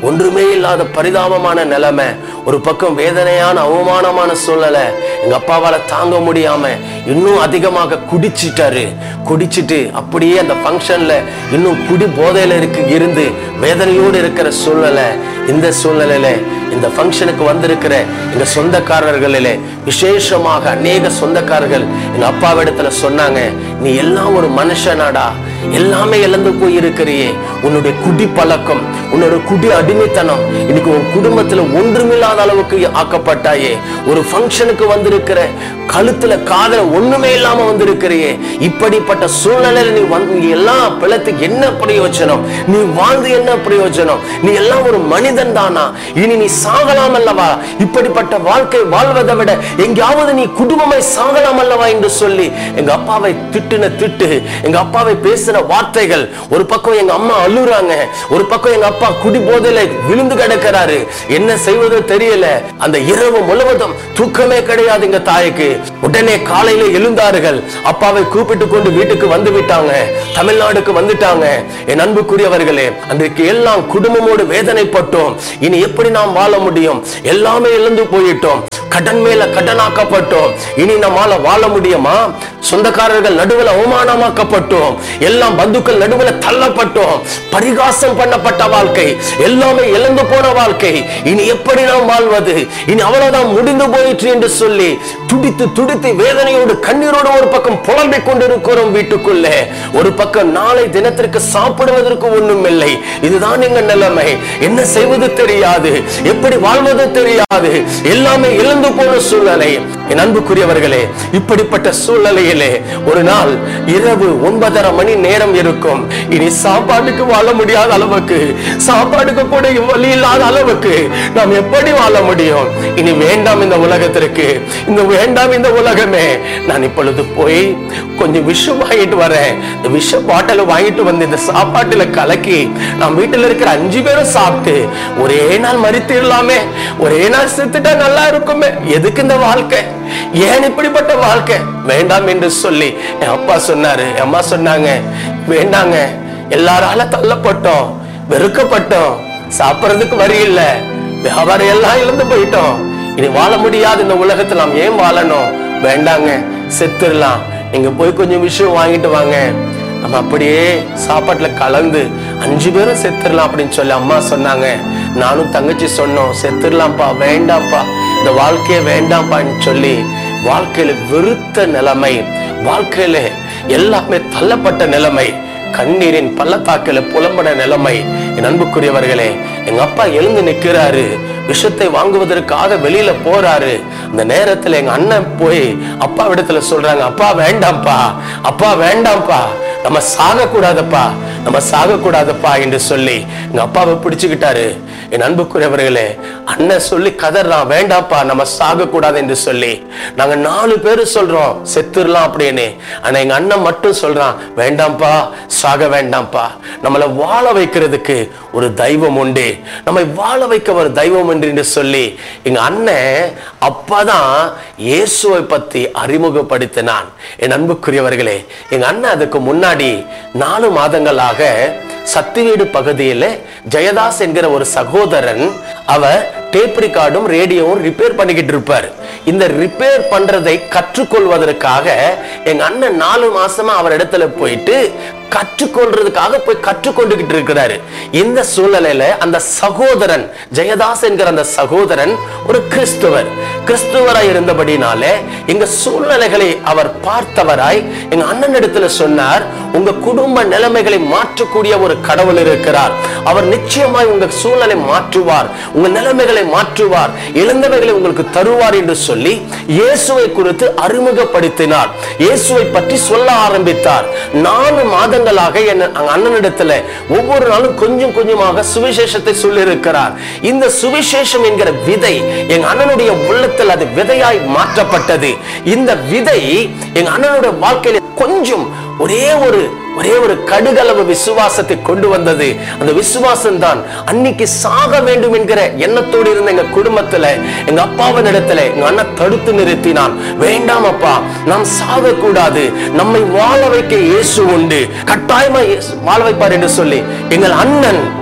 ஒன்றுமே இல்லாத பரிதாபமான நிலைமை, ஒரு பக்கம் வேதனையான அவமானமான சூழ்நிலை. எங்க அப்பாவால தாங்க முடியாம இன்னும் அதிகமாக குடிச்சிட்டாரு. குடிச்சிட்டு அப்படியே அந்த ஃபங்க்ஷன்ல இன்னும் குடி போதையில இருக்கு இருந்து வேதனையோடு இருக்கிற சூழ்நிலை. இந்த சூழ்நிலையில இந்த ஃபங்க்ஷனுக்கு வந்திருக்கிற எங்க சொந்தக்காரர்களிலே விசேஷமாக அநேக சொந்தக்காரர்கள் எங்க அப்பாவிடத்துல சொன்னாங்க, நீ எல்லாம் ஒரு மனுஷனாடா, எல்லாமே இழந்து போய் இருக்கிறியே, உன்னுடைய குடி பழக்கம், உன்னோட குடி அடிமைத்தனம், இன்னைக்கு உன் குடும்பத்துல ஒன்றுமில்லாத அளவுக்கு ஆக்கப்பட்டாயே, ஒரு ஃபங்க்ஷனுக்கு வந்திருக்கிற கழுத்துல காதல ஒண்ணுமே இல்லாம வந்திருக்கிறியே, இப்படிப்பட்ட சூழ்நிலையில நீ வந்து எல்லாம் பிழைத்துக்கு என்ன பிரயோஜனம்? நீ வாழ்ந்து என்ன பிரயோஜனம்? நீ எல்லாம் ஒரு மனிதன் தானா? இனி நீ சாகலாம் அல்லவா? இப்படிப்பட்ட வாழ்க்கை வாழ்வதை விட எங்கேயாவது நீ குடும்பமாய் சாகலாம் அல்லவா என்று சொல்லி எங்க அப்பாவை திட்டுன திட்டு, எங்க அப்பாவை பேசின வார்த்தைகள். ஒரு பக்கம் எங்க அம்மா அழுறாங்க, ஒரு பக்கம் எங்க அப்பா குடி போதையில விழுந்து கிடக்கிறாரு. என்ன செய்வதோ தெரியல. அந்த இரவு முழுவதும் தூக்கமே கிடையாது எங்க தாய்க்கு. உடனே காலையில எழுந்தார்கள், அப்பாவை கூப்பிட்டு கொண்டு வீட்டுக்கு வந்து விட்டாங்க, தமிழ்நாடுக்கு வந்துட்டாங்க. என் அன்புக்குரியவர்களே, அன்றைக்கு எல்லாம் குடும்பமோடு வேதனைப்பட்டோம். இனி எப்படி நாம் வாழ முடியும்? எல்லாமே இழந்து போயிட்டோம், கடன் மேல கடனாக்கப்பட்டோம். இனி நம்மால வாழ முடியுமா? சொந்தக்காரர்கள் நடுவில் அவமானமாக்கப்பட்டோம், எல்லாம் பந்துக்கள் நடுவில் தள்ளப்பட்டோம், பரிகாசம் பண்ணப்பட்ட வாழ்க்கை, எல்லாமே இழந்து போன வாழ்க்கை. இனி எப்படி நாம் வாழ்வது? இனி அவ்வளவுதான், முடிந்து போயிற்று என்று சொல்லி துடித்து துடித்து வேதனையோடு கண்ணீரோடு ஒரு பக்கம் புலம்பிக் கொண்டிருக்கிறோம் வீட்டுக்குள்ளே. ஒரு பக்கம் நாளை தினத்திற்கு சாப்பிடுவதற்கு ஒண்ணும் இல்லை. இதுதான் எங்க நிலைமை. என்ன செய்வது தெரியாது, எப்படி வாழ்வது தெரியாது, எல்லாமே இழந்து போன சூழ்நிலை. என் அன்புக்குரியவர்களே, இப்படிப்பட்ட சூழ்நிலையிலே ஒரு நாள் இரவு ஒன்பதரை மணி நேரம் இருக்கும். இனி சாப்பாட்டுக்கு வாழ முடியாத அளவுக்கு, சாப்பாட்டுக்கு கூட வழி இல்லாத அளவுக்கு நாம் எப்படி வாழ முடியும்? இனி வேண்டாம் இந்த உலகத்திற்கு, இந்த வேண்டாம் இந்த உலகமே. நான் இப்பொழுது போய் கொஞ்சம் விஷம் வாங்கிட்டு வரேன். இந்த விஷ பாட்டில் வாங்கிட்டு வந்து இந்த சாப்பாட்டுல கலக்கி நாம் வீட்டில் இருக்கிற அஞ்சு பேரும் சாப்பிட்டு ஒரே நாள் மரித்திடலாமே, ஒரே நாள் செத்துட்டா நல்லா இருக்குமே. எதுக்கு இந்த வாழ்க்கை? ஏன் இப்படிப்பட்ட வாழ்க்கை? வேண்டாம் என்று சொல்லி என் அப்பா சொன்னாரு, என் அம்மா சொன்னாங்க, வேண்டாங்க, எல்லாரால தள்ளப்பட்டோம், வெறுக்கப்பட்டோம், சாப்பிடறதுக்கு வழி இல்ல, வியாபாரம் எல்லாம் இழந்து போயிட்டோம், இனி வாழ முடியாது இந்த உலகத்துல, நாம் ஏன் வாழணும்? வேண்டாங்க, செத்துடலாம், நீங்க போய் கொஞ்சம் விஷயம் வாங்கிட்டு வாங்க, நம்ம அப்படியே சாப்பாட்டுல கலந்து அஞ்சு பேரும் செத்துடலாம் அப்படின்னு சொல்லி அம்மா சொன்னாங்க. நானும் தங்கச்சி சொன்னோம், செத்துடலாம்ப்பா, வேண்டாம்ப்பா, இந்த வாழ்க்கைய வேண்டாம்ப்பான்னு சொல்லி வாழ்க்கையில வெறுத்த நிலைமை, வாழ்க்கையில எல்லாமே தள்ளப்பட்ட நிலைமை, கண்ணீரின் பள்ளத்தாக்கில புலம்பட நிலைமை. என் அன்புக்குரியவர்களே, எங்க அப்பா எழுந்து நிற்கிறாரு, விஷத்தை வாங்குவதற்காக வெளியில போறாரு. அந்த நேரத்துல எங்க அண்ணன் போய் அப்பா இடத்துல சொல்றாங்க, அப்பா வேண்டாம்ப்பா, அப்பா வேண்டாம்ப்பா, நம்ம சாக கூடாதப்பா, நம்ம சாக கூடாதப்பா என்று சொல்லி எங்க அப்பாவை பிடிச்சுக்கிட்டாரு. என் அன்புக்குரியவர்களே, அண்ணன் சொல்லி கதறான், வேண்டாம்ப்பா, நம்ம சாக கூடாது என்று சொல்லி. நாங்க நாலு பேரு சொல்றோம் செத்துடலாம் அப்படின்னு. ஆனா எங்க அண்ணன் மட்டும் சொல்றான், வேண்டாம்ப்பா, சாக வேண்டாம்ப்பா, நம்மளை வாழ வைக்கிறதுக்கு ஒரு தெய்வம் உண்டு, நம்மை வாழ வைக்க ஒரு தெய்வம் உண்டு என்று சொல்லி எங்க அண்ணன் அப்பதான் இயேசுவை பத்தி அறிமுகப்படுத்தினான். என் அன்புக்குரியவர்களே, எங்க அண்ணன் அதுக்கு முன்னாடி நாலு மாதங்களாக சத்திவீடு பகுதியில ஜெயதாஸ் என்கிற ஒரு சகோதரன், அவர் டேப் ரெக்கார்டும் ரேடியோவும் ரிப்பேர் பண்ணிக்கிட்டு இருப்பார். இந்த ரிப்பேர் பண்றதை கற்றுக்கொள்வதற்காக எங்க அண்ணன் நாலு மாசமா அவர் இடத்துல போயிட்டு கற்றுக்கொள்றதுக்காக போய் கற்றுக்கொண்டுகிட்டு இருக்கிறாரு. இந்த சூழ்நிலையில அந்த சகோதரன் ஜெயதாஸ் என்கிற அந்த சகோதரன் ஒரு கிறிஸ்துவர், கிறிஸ்துவராய் இருந்தபடினாலே எங்க சூழ்நிலைகளை அவர் பார்த்தவராய் எங்க அண்ணன் இடத்துல சொன்னார், உங்க குடும்ப நிலைமைகளை மாற்றக்கூடிய ஒரு கடவுள் இருக்கிறார், அவர் நிச்சயமாய் உங்க சூழ்நிலை மாற்றுவார், உங்க நிலைமைகளை மாற்றுவார், இழந்தவைகளை உங்களுக்கு தருவார் என்று சொல்லி இயேசுவை குறித்து அறிமுகப்படுத்தினார். இயேசுவை பற்றி சொல்ல ஆரம்பித்தார். நாலு மாதங்களாக என் அண்ணனிடத்துல ஒவ்வொரு நாளும் கொஞ்சம் கொஞ்சமாக சுவிசேஷத்தை சொல்லி இருக்கிறார். இந்த சுவிசேஷம் என்கிற விதை எங்க அண்ணனுடைய உள்ளத்தில் அது விதையாய் மாற்றப்பட்டது. இந்த விதை எங்க அண்ணனுடைய வாழ்க்கையில கொஞ்சம் ஒரே ஒரு ஒரே ஒரு கடுகளவு விசுவாசத்தை கொண்டு வந்தது. அந்த விசுவாசம் தான் அன்னைக்கு சாக வேண்டும் என்கிற எண்ணத்தோடு இருந்த எங்க குடும்பத்துல எங்க அப்பாவின் இடத்துல எங்க அண்ணன் தடுத்து நிறுத்தினான். வேண்டாம் அப்பா, நாம் சாக கூடாது, நம்மை வாழ வைக்க இயேசு உண்டு, கட்டாயமா வாழ வைப்பார் என்று சொல்லி எங்கள் அண்ணன்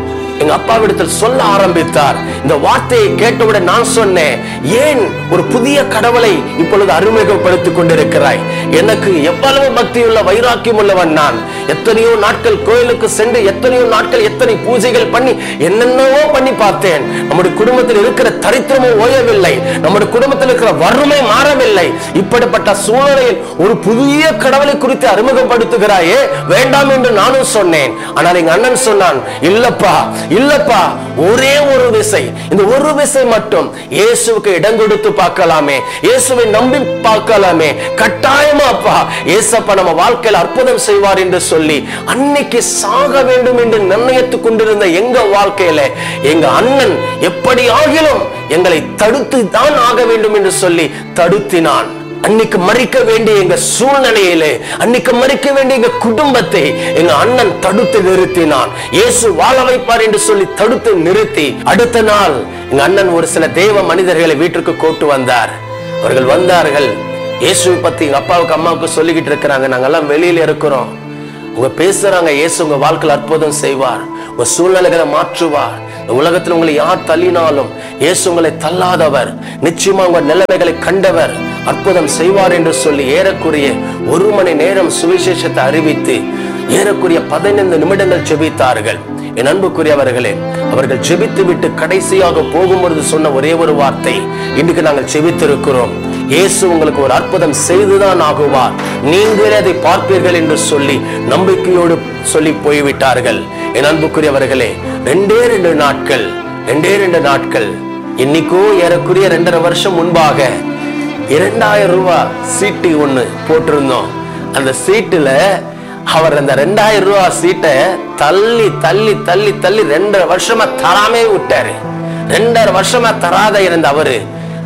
எங்க அப்பாவிடத்தில் சொல்ல ஆரம்பித்தார். இந்த வார்த்தையை கேட்டவுடன் நான் சொன்னேன், ஏன் ஒரு புதிய கடவுளை இப்பொழுது அறிமுகப்படுத்திக் கொண்டிருக்கிறாய்? எனக்கு எவ்வளவு பக்தியுள்ள வைராக்கியம் உள்ளவன் நான். எத்தனையோ நாட்கள் கோயிலுக்கு சென்று எத்தனையோ நாட்கள் எத்தனை பூஜைகள் பண்ணி என்னென்னவோ பண்ணி பார்த்தேன். நம்முடைய குடும்பத்தில் இருக்கிற தரித்திரமும் ஓயவில்லை, நம்முடைய குடும்பத்தில் இருக்கிற வறுமை மாறவில்லை. இப்படிப்பட்ட சூழ்நிலையில் ஒரு புதிய கடவுளை குறித்து அறிமுகப்படுத்துகிறாயே, வேண்டாம் என்று நானும் சொன்னேன். ஆனால் எங்க அண்ணன் சொன்னான், இல்லப்பா இல்லப்பா ஒரே ஒரு விசை, இந்த ஒரு விசை மட்டும் இயேசுவுக்கு இடம் கொடுத்து பார்க்கலாமே, இயேசுவை நம்பி பார்க்கலாமே, கட்டாயமாப்பா இயேசப்பா நம்ம வாழ்க்கையில் அற்புதம் செய்வார் என்று சொல்லி அன்னைக்கு சாக வேண்டும் என்று நிர்ணயித்துக் கொண்டிருந்த எங்க வாழ்க்கையில எங்க அண்ணன் எப்படி ஆகிலும் எங்களை தடுத்து தான் ஆக வேண்டும் என்று சொல்லி தடுத்தினான். அன்னைக்கு மறிக்க வேண்டிய எங்க சூழ்நிலையிலே, அன்னைக்கு மறிக்க வேண்டிய எங்க குடும்பத்தை எங்க அண்ணன் தடுத்து நிறுத்தினான். இயேசு வாழ வைப்பார் என்று சொல்லி தடுத்து நிறுத்தி, அடுத்த நாள் எங்க அண்ணன் ஒரு சில தேவ மனிதர்களை வீட்டுக்கு கூட்டு வந்தார். அவர்கள் வந்தார்கள், இயேசுவை பத்தி எங்க அப்பாவுக்கு அம்மாவுக்கு சொல்லிக்கிட்டு இருக்கிறாங்க. நாங்கெல்லாம் வெளியில இருக்கிறோம், உங்க பேசுறாங்க, இயேசு உங்க வாழ்க்கையில் அற்புதம் செய்வார், உங்க சூழ்நிலைகளை மாற்றுவார், உலகத்தில் உங்களை யார் தள்ளினாலும் இயேசு உங்களை தள்ளாதவர், நிச்சயமா உங்க நிலைமைகளை கண்டவர், அற்புதம் செய்வார் என்று சொல்லி ஏறக்குறைய ஒரு மணி நேரம் சுவிசேஷத்தை அறிவித்து ஏறக்குறைய பதினைந்து நிமிடங்கள் ஜெபித்தார்கள். என் அன்புக்குரியவர்களே, அவர்கள் ஜெபித்து விட்டு கடைசியாக போகும்பொழுது சொன்ன ஒரே ஒரு வார்த்தை, இன்றைக்கு நாங்கள் ஜெபித்திருக்கிறோம், இயேசு உங்களுக்கு ஒரு அற்புதம் செய்துதான் ஆகுவார், நீங்களே அதை பார்ப்பீர்கள் என்று சொல்லி நம்பிக்கையோடு சொல்லி போய்விட்டார்கள். என் அன்புக்குரியவர்களே, ரெண்டே ரெண்டு நாட்கள் ரெண்டே ரெண்டு நாட்கள் இன்னைக்கோ ஏறக்குறைய ரெண்டரை வருஷம் முன்பாக இரண்டாயிரம் ரூபாய் சீட்டு ஒண்ணு போட்டிருந்தோம். அந்த சீட்டுல அவர் அந்த ரெண்டாயிரம் ரூபாய் சீட்டை தள்ளி தள்ளி தள்ளி தள்ளி ரெண்டரை வருஷமா தராமே விட்டாரு. ரெண்டரை வருஷமா தராத இருந்த அவரு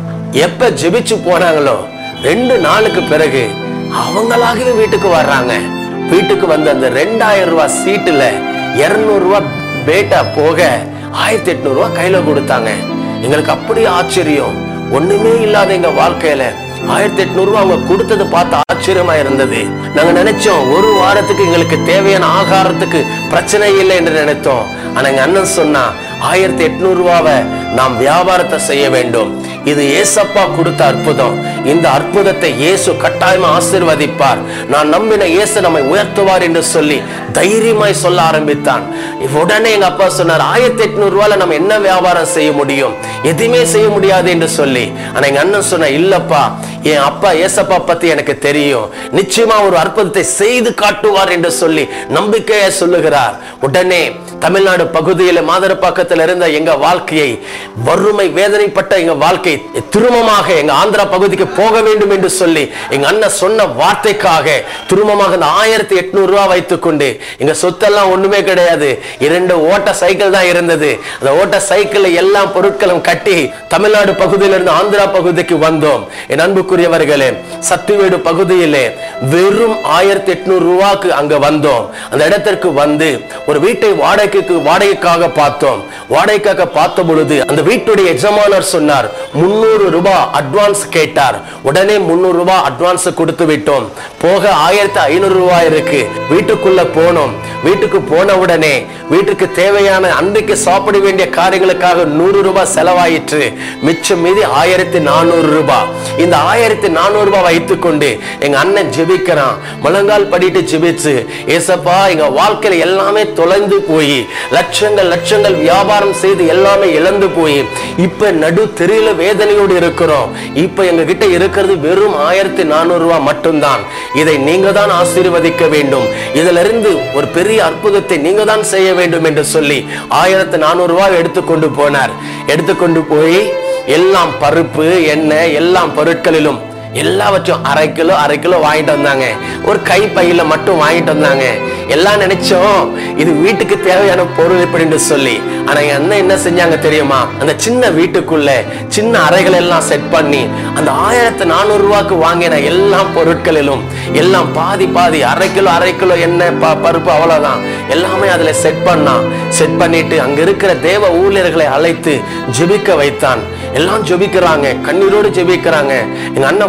எப்ப ஜெபிச்சு போனாங்களோ ரெண்டு நாளுக்கு பிறகு அவங்களாகவே வீட்டுக்கு வர்றாங்க. வீட்டுக்கு வந்து அந்த ரெண்டாயிரம் ரூபாய் சீட்டுல இருநூறு ரூபாய் பேட்டா போக ஆயிரத்தி எட்நூறு ரூபாய் கையில கொடுத்தாங்க. எங்களுக்கு அப்படி ஆச்சரியம், ஒண்ணுமே இல்லாத எங்க வாழ்க்கையில ஆயிரத்தி எட்நூறு ரூபாய் அவங்க கொடுத்தது பார்த்து ஆச்சரியமா இருந்தது. நாங்க நினைச்சோம் ஒரு வாரத்துக்கு எங்களுக்கு தேவையான ஆகாரத்துக்கு பிரச்சனை இல்லை என்று நினைத்தோம். ஆனா எங்க அண்ணன் சொன்னா, ஆயிரத்தி எட்நூறு ரூபாவை நாம் வியாபாரத்தை செய்ய வேண்டும், இது ஏசப்பா கொடுத்த அற்புதம், இந்த அற்புதத்தை இயேசு கட்டாயமா ஆசீர்வதிப்பார், நான் நம்பின இயேசு நம்மை உயர்த்துவார் என்று சொல்லி தைரியமாய் சொல்ல ஆரம்பித்தான். உடனே எங்க அப்பா சொன்னார், ஆயிரத்தி எட்நூறு ரூபாயில நம்ம என்ன வியாபாரம் செய்ய முடியும், எதுவுமே செய்ய முடியாது என்று சொல்லி. ஆனா எங்க அண்ணன் சொன்ன, இல்லப்பா என் அப்பா ஏசப்பா பத்தி எனக்கு தெரியும், நிச்சயமா ஒரு அற்புதத்தை செய்து காட்டுவார் என்று சொல்லி நம்பிக்கையை சொல்லுகிறார். உடனே தமிழ்நாடு பகுதியில மாதரப்பாக்கத்தில் இருந்த எங்க வாழ்க்கையை, வறுமை வேதனைப்பட்ட எங்க வாழ்க்கை திருமமாக எங்க ஆந்திரா பகுதிக்கு போக வேண்டும் என்று சொல்லி எங்க அண்ணன் சொன்ன வார்த்தைக்காக திருமமாக இந்த ஆயிரத்தி எட்நூறு ரூபாய் வைத்துக் கொண்டு, எங்க சொத்தெல்லாம் ஒண்ணுமே கிடையாது, இரண்டு ஓட்ட சைக்கிள் தான் இருந்தது, அந்த ஓட்ட சைக்கிள் எல்லா பொருட்களும் கட்டி தமிழ்நாடு பகுதியிலிருந்து ஆந்திரா பகுதிக்கு வந்தோம். என் அன்புக்குரியவர்களே, சத்திவேடு பகுதியிலே வெறும் ஆயிரத்தி எட்நூறு ரூபாய்க்கு அங்க வந்தோம். அந்த இடத்திற்கு வந்து ஒரு வீட்டை வாடகைக்கு வாடகைக்காக பார்த்தோம். வாடகைக்காக பார்த்த பொழுது அந்த வீட்டுடைய எஜமானர் சொன்னார், முன்னூறு ரூபாய் அட்வான்ஸ் கேட்டார். உடனே முன்னூறு ரூபாய் அட்வான்ஸ் கொடுத்து விட்டோம். போக ஆயிரத்தி ஐநூறு ரூபாய் இருக்கு. வீட்டுக்குள்ள போனோம். வீட்டுக்கு போன உடனே வீட்டுக்கு தேவையான அன்றைக்கு சாப்பிட வேண்டிய காரியங்களுக்காக நூறு ரூபாய் செலவாயிற்று. மிச்சம் மீதி ஆயிரத்தி நானூறு ரூபாய். இந்த ஆயிரத்தி நானூறு ரூபாய் வைத்துக் கொண்டு எங்க அண்ணன் ஜெபிக்கிறான். முழங்கால் படிட்டு ஜெபிச்சு, ஏசப்பா எங்க வாழ்க்கையில எல்லாமே தொலைந்து போய் லட்சங்கள் லட்சங்கள் வியாபாரம் செய்து எல்லாமே இழந்து போய் இப்ப நடு தெரியல வேதனையோடு இருக்கிறோம். இப்ப எங்க கிட்ட இருக்கிறது வெறும் ஆயிரத்தி நானூறு ரூபாய் மட்டும்தான். இதை நீங்க தான் ஆசீர்வதிக்க வேண்டும், இதுல இருந்து ஒரு பெரிய அற்புதத்தை நீங்க தான் செய்ய வேண்டும் என்று சொல்லி ஆயிரத்தி நானூறு ரூபாய் எடுத்துக்கொண்டு போனார். எடுத்துக்கொண்டு போய் எல்லாம் பருப்பு எண்ணெய் எல்லாம் பொருட்களிலும் எல்லாவற்றையும் அரை கிலோ அரை கிலோ வாங்கிட்டு வந்தாங்க. ஒரு கை பையில மட்டும் வாங்கிட்டு வந்தாங்க. எல்லாம் நினைச்சோம் இது வீட்டுக்கு தேவையான பொருள் எப்படின்னு சொல்லி. ஆனா என் அண்ணன் என்ன செஞ்சாங்க தெரியுமா, அந்த சின்ன வீட்டுக்குள்ள சின்ன அறைகள் எல்லாம் செட் பண்ணி அந்த ஆயிரத்தி நானூறு ரூபாய்க்கு வாங்கின எல்லா பொருட்களிலும் எல்லாம் பாதி பாதி அரை கிலோ அரை கிலோ எண்ணெய் பருப்பு அவ்வளவுதான் எல்லாமே அதுல செட் பண்ணான். செட் பண்ணிட்டு அங்க இருக்கிற தேவ ஊழியர்களை அழைத்து ஜெபிக்க வைத்தான். எல்லாம் ஜெபிக்கிறாங்க, கண்ணீரோடு ஜெபிக்கிறாங்க. எங்க அண்ணன்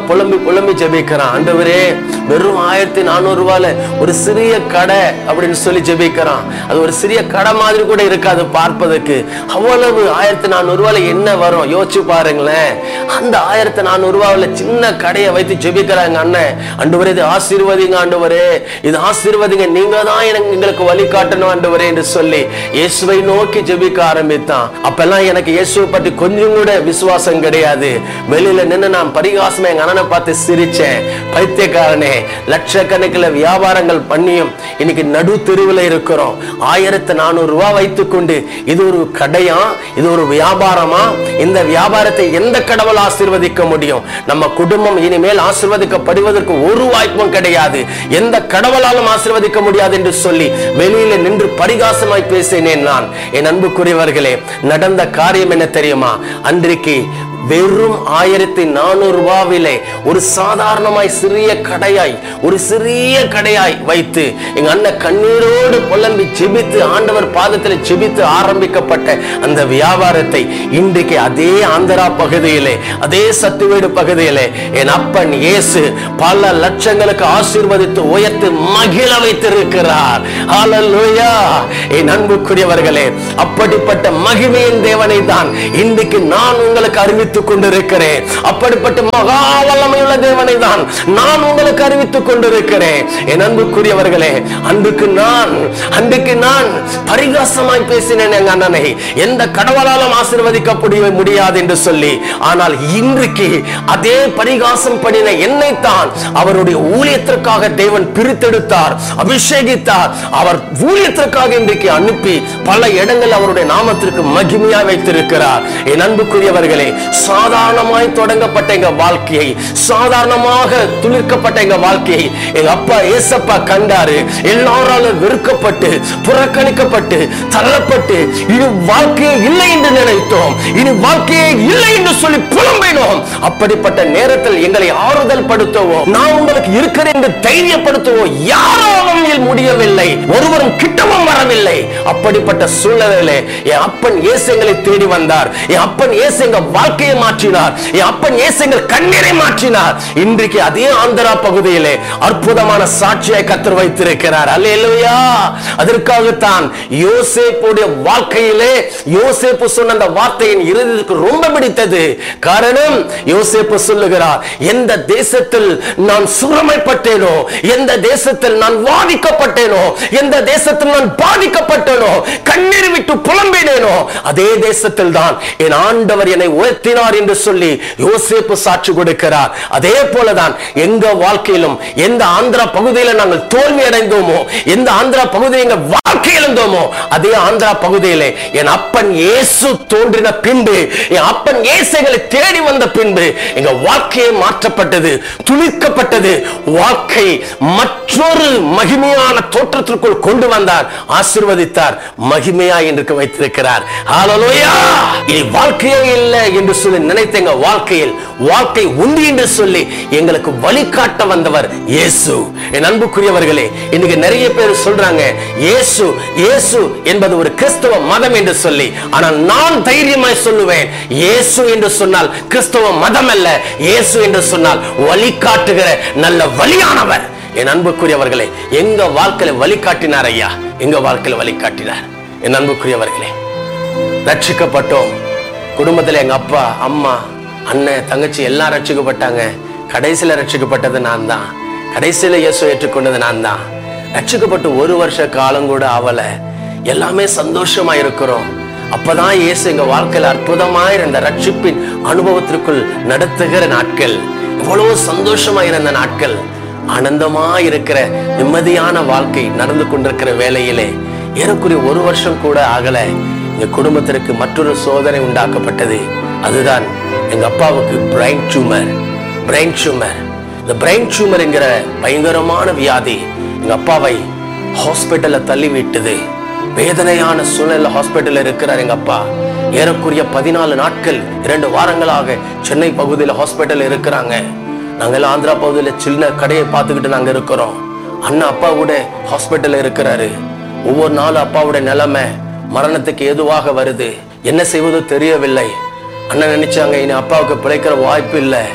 புலம்பி புலம்பி ஜெபிக்கிறான். ஆண்டவரே, வெறும் ஆயிரத்தி நானூறு ரூபாயில ஒரு சிறிய கடை அப்படின்னு சொல்லி ஜெபிக்கிறான். அது ஒரு சிறிய கடை மாதிரி கூட இருக்காது பார்ப்பதற்கு. அவ்வளவு ஆயிரத்தி நானூறு ரூபாயில என்ன வரும் யோசிச்சு பாருங்களேன். அந்த ஆயிரத்தி நானூறு ரூபாயில சின்ன கடையை வைத்து ஜெபிக்கிறாங்க. அண்ணன், ஆண்டவரே இது ஆசீர்வதிங்க, ஆண்டவரே இது ஆசீர்வதிங்க, நீங்க தான் எனக்கு எங்களுக்கு வழிகாட்டணும் ஆண்டவரே என்று சொல்லி இயேசுவை நோக்கி ஜெபிக்க ஆரம்பித்தான். அப்பெல்லாம் எனக்கு இயேசுவை பற்றி கொஞ்சம் கூட விசுவாசம் கிடையாது. வெளியில நின்று நான் பரிகாசமா எங்க அண்ணனை பார்த்து சிரிச்சேன். பைத்தியக்காரனே, லட்சக்கணக்கில் வியாபாரங்கள் பண்ணியும் இன்னைக்கு நடு தெருவில் இருக்கிறோம். ஆயிரத்தி நானூறு ரூபாய் வைத்துக் கொண்டு இது ஒரு கடையா, இது ஒரு வியாபாரமா? இந்த வியாபாரத்தை எந்த கடவுள் ஆசீர்வதிக்க முடியும்? நம்ம குடும்பம் இனிமேல் ஆசீர்வதிக்கப்படுவதற்கு ஒரு வாய்ப்பும் கிடையாது. எந்த கடவுளாலும் ஆசீர்வதிக்க முடியாது என்று சொல்லி வெளியில நின்று பரிகாசமாய் பேசினேன் நான். என் அன்புக்குரியவர்களே, நடந்த காரியம் என்ன தெரியுமா? அன்றைக்கு வெறும் ஆயிரத்தி நானூறு ரூபாவிலே ஒரு சாதாரணமாய் சிறிய கடையாய் ஒரு சிறிய கடையாய் வைத்து எங்க அண்ணன் கண்ணீரோடு புலம்பி ஜெபித்து ஆண்டவர் பாதத்தில் ஜெபித்து ஆரம்பிக்கப்பட்ட அந்த வியாபாரத்தை இன்றைக்கு அதே ஆந்திரா பகுதியிலே, அதே சத்துவேடு பகுதியிலே என் அப்பன் இயேசு பல லட்சங்களுக்கு ஆசீர்வதித்து உயர்த்து மகிழ வைத்திருக்கிறார். ஹல்லேலூயா! என் அன்புக்குரியவர்களே, அப்படிப்பட்ட மகிமையின் தேவனை தான் இன்றைக்கு நான் உங்களுக்கு அறிவித்து கொண்டிருக்கிறேன். அப்படிப்பட்ட மகா வல்லமையுள்ள தேவனை தான் நான் உங்களுக்கு அறிவித்துக் கொண்டிருக்கிறேன். என் அன்புக்குரியவர்களே, அன்றைக்கு நான் அன்றைக்கு நான் பரிகாசமாய் பேசினேன் எங்க அண்ணனை, எந்த கடவுளாலும் ஆசீர்வதிக்க முடியாது என்று சொல்லி. ஆனால் இன்றைக்கு அதே பரிகாசம் பண்ணின என்னைத்தான் அவருடைய ஊழியத்திற்காக தேவன் பிரித்தெடுத்தார், அபிஷேகித்தார். அவர் ஊழியத்திற்காக இன்றைக்கு அனுப்பி பல இடங்கள் அவருடைய நாமத்திற்கு மகிமையா வைத்திருக்கிறார். என் அன்புக்குரியவர்களே, சாதாரணமாய் தொடங்கப்பட்ட எங்க வாழ்க்கையை, சாதாரணமாக துளிர்க்கப்பட்ட எங்க வாழ்க்கையை எங்க அப்பா ஏசப்பா கண்டாரு. எல்லாராலும் வெறுக்கப்பட்டு புறக்கணிக்கப்பட்டு தள்ளப்பட்டு இனி வாழ்க்கையே இல்லை என்று நினைத்தோம், இனி வாழ்க்கையே இல்லை என்று சொல்லி புலம்பினோம். அப்படிப்பட்ட நேரத்தில் எங்களை ஆறுதல் படுத்தவோ, நான் உங்களுக்கு இருக்கிறேன் என்று தைரியப்படுத்தவோ யாராலும் முடியவில்லை, ஒருவரும் கிட்டவும் வரவில்லை. அப்படிப்பட்ட சூழ்நிலையிலே என் அப்பன் இயேசு எங்களை தேடி வந்தார். என் அப்பன் இயேசு எங்க வாழ்க்கையை மாற்றினார். என் அப்பன் இயேசு எங்கள் கண்ணீரை மாற்றினார். இன்றைக்கு அதே ஆந்திரா பகுதியிலே அற்புதமான சாட்சியை கர்த்தர் வைத்திருக்கிறார். அல்லேலூயா! அதற்காகத்தான் யோசேப்புடைய வாழ்க்கையிலே யோசேப்பு சொன்ன அந்த வார்த்தையின் இருதயத்துக்கு ரொம்ப பிடித்தது. காரணம், யோசேப்பு சொல்லுகிறார், எந்த தேசத்தில் நான் சுரமைப்பட்டேனோ, எந்த தேசத்தில் நான் வாதிக்கப்பட்டேனோ, எந்த தேசத்தில் நான் பாதிக்கப்பட்டேனோ, கண்ணீர் விட்டு புலம்பினேனோ, அதே தேசத்தில் தான் என் ஆண்டவர் என்னை உயர்த்தினார் என்று சொல்லி யோசேப்பு சாட்சி கொடுக்கிறார். அதே போலதான் எங்க வாழ்க்கையிலும் எந்த ஆந்திரா பகுதியில் நாங்கள் தோல்வி அடைந்தோமோ, எந்த ஆந்திரா பகுதியில் எங்கள் வாழ்க்கை இழந்தோமோ, அதே ஆந்திரா பகுதியிலே என் அப்பன் இயேசு தோன்றின பின்பு, என் அப்பன் இயேசு எங்களை தேடி வந்த பின்பு எங்க வாழ்க்கையை மாற்றப்பட்டது, துளிர்க்கப்பட்டது. வாழ்க்கை மற்றொரு மகிமையான தோற்றத்திற்குள் கொண்டு வந்தார், ஆசீர்வதித்தார், மகிமையா என்று வைத்திருக்கிறார். ஹல்லேலூயா! இனி வாழ்க்கையே இல்லை என்று சொல்லி நினைத்த எங்க வாழ்க்கையில் வாழ்க்கை உண்டு என்று சொல்லி எங்களுக்கு வழிகாட்ட வந்தவர் இயேசு. என் அன்புக்குரியவர்களே, இன்னைக்கு நிறைய பேர் சொல்றாங்க இயேசு இயேசு என்பது ஒரு கிறிஸ்தவ மதம் என்று சொல்லி. ஆனால் நான் தைரியமாய் சொல்லுவேன், இயேசு என்று சொன்னால் கிறிஸ்தவ மதம் அல்ல, இயேசு என்று சொன்னால் வழிகாட்டுகிற நல்ல வழியானவர். என் அன்புக்குரியவர்களே, எங்க வாழ்க்கையில வழிகாட்டினார் ஐயா, எங்க வாழ்க்கையில வழிகாட்டினார். என் அன்புக்குரியவர்களே, ரட்சிக்கப்பட்டோம். குடும்பத்தில் எங்க அப்பா அம்மா அண்ணன் தங்கச்சி எல்லாம் ரட்சிக்கப்பட்டாங்க. கடைசியில ரட்சிக்கப்பட்டது நான் தான். கடைசியில இயேசு ஏற்றுக்கொண்டது நான் தான். ரட்சிக்கப்பட்டு ஒரு வருஷ காலம் கூட ஆவல, எல்லாமே சந்தோஷமா இருக்கிறோம். அப்பதான் இயேசு எங்க வாழ்க்கையில அற்புதமாய் இருந்த ரட்சிப்பின் அனுபவத்திற்குள் நடத்துகிற நாட்கள், எவ்வளவு சந்தோஷமா இருந்த நாட்கள், ஆனந்தமா இருக்கிற நிம்மதியான வாழ்க்கை நடந்து கொண்டிருக்கிற வேளையிலே ஏறக்குறைய ஒரு வருஷம் கூட ஆகல, எங்க குடும்பத்திற்கு மற்றொரு சோதனை உண்டாக்கப்பட்டது. அதுதான் எங்க அப்பாவுக்கு பிரைன் டியூமர். பிரைன் டியூமர் இந்த பிரைன் டியூமர் என்கிற பயங்கரமான வியாதி எங்க அப்பாவை ஹாஸ்பிட்டல்ல தள்ளி விட்டது. வேதனையான சூழ்நிலை ஹாஸ்பிட்டல்ல இருக்கிறார் எங்க அப்பா. ஏறக்குறைய பதினாலு நாட்கள் இரண்டு வாரங்களாக சென்னை பகுதியில் ஹாஸ்பிட்டல் இருக்கிறாங்க. நாங்கள் ஆந்திரா பகுதியில சின்ன கடையை பார்த்துக்கிட்டு நாங்க இருக்கிறோம். அண்ணா அப்பா கூட ஹாஸ்பிட்டல்ல இருக்கிறாரு. ஒவ்வொரு நாளும் அப்பாவுடைய நிலைமை மரணத்துக்கு ஏதுவாக வருது. என்ன செய்வதோ தெரியவில்லை. அண்ணன் நினைச்சாங்க இனி அப்பாவுக்கு பிழைக்கிற வாய்ப்பு இல்லை.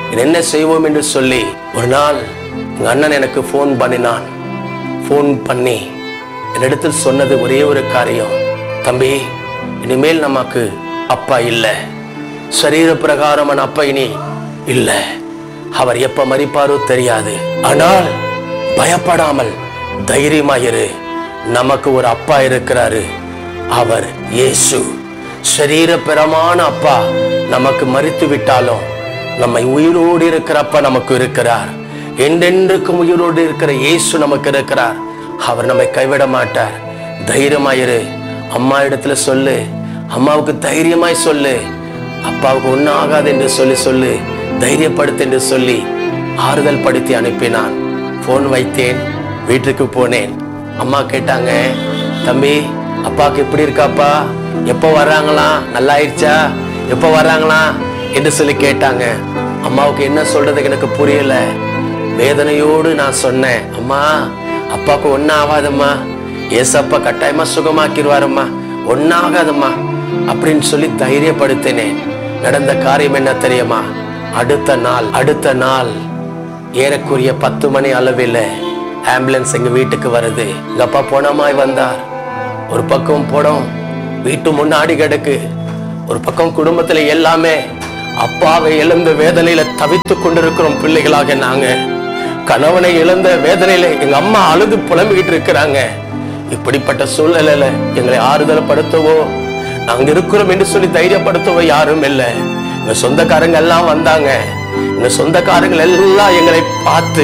என்ன செய்வோம் என்று சொல்லி ஒரு நாள் எங்க அண்ணன் எனக்கு போன் பண்ணினான். போன் பண்ணி என்னிடத்தில் சொன்னது ஒரே ஒரு காரியம், தம்பி, இனிமேல் நமக்கு அப்பா இல்லை, சரீர பிரகாரமான அப்பா இனி இல்லை, அவர் எப்ப மரிப்பாரோ தெரியாது, ஆனால் பயப்படாமல் தைரியமாயிரு, நமக்கு ஒரு அப்பா இருக்கிறாரு, அவர் இயேசு. சரீர பிரமான அப்பா நமக்கு மரித்து விட்டாலும் நம்மை உயிரோடு இருக்கிற அப்பா நமக்கு இருக்கிறார். என்றென்றுக்கும் உயிரோடு இருக்கிற இயேசு நமக்கு இருக்கிறார். அவர் நம்மை கைவிட மாட்டார். தைரியமாயிரு. அம்மா இடத்துல சொல்லு, அம்மாவுக்கு தைரியமாய் சொல்லு, அப்பாவுக்கு ஒன்னும் ஆகாது என்று சொல்லி சொல்லு, தைரியப்படுத்து என்று சொல்லி ஆறுதல் படுத்தி அனுப்பினான். போன் வைத்தேன், வீட்டுக்கு போனேன். அம்மா கேட்டாங்க, தம்பி அப்பாவுக்கு எப்படி இருக்காப்பா, எப்போ வர்றாங்களா, நல்லா ஆயிடுச்சா, எப்போ வர்றாங்களா என்று சொல்லி கேட்டாங்க. அம்மாவுக்கு என்ன சொல்றதுக்கு எனக்கு புரியல. வேதனையோடு நான் சொன்னேன், அம்மா அப்பாவுக்கு ஒன்னும் ஆகாதம்மா, ஏசப்பா கட்டாயமா சுகமாக்கிடுவாரம்மா, ஒன்னும் ஆகாதம்மா அப்படின்னு சொல்லி தைரியப்படுத்தினேன். நடந்த காரியம் என்ன தெரியுமா? அடுத்த நாள் அடுத்த நாள் ஏறக்குரிய பத்து மணி அளவில் ஆம்புலன்ஸ் எங்க வீட்டுக்கு வருது. எங்க அப்பா போனமாய் வந்தார். ஒரு பக்கம் போனோம், வீட்டு முன்னாடி கிடக்கு, ஒரு பக்கம் குடும்பத்துல எல்லாமே அப்பாவை இழந்த வேதனையில தவித்து கொண்டிருக்கிறோம் பிள்ளைகளாக. நாங்க கணவனை இழந்த வேதனையில எங்க அம்மா அழுது புலம்பிக்கிட்டு இருக்கிறாங்க. இப்படிப்பட்ட சூழ்நிலையில எங்களை ஆறுதல் படுத்தவோ, நாங்க இருக்கிறோம் என்று சொல்லி தைரியப்படுத்தவோ யாரும் இல்லை. எங்க சொந்தக்காரங்க எல்லாம் வந்தாங்க. எங்க சொந்தக்காரங்க எல்லாம் எங்களை பார்த்து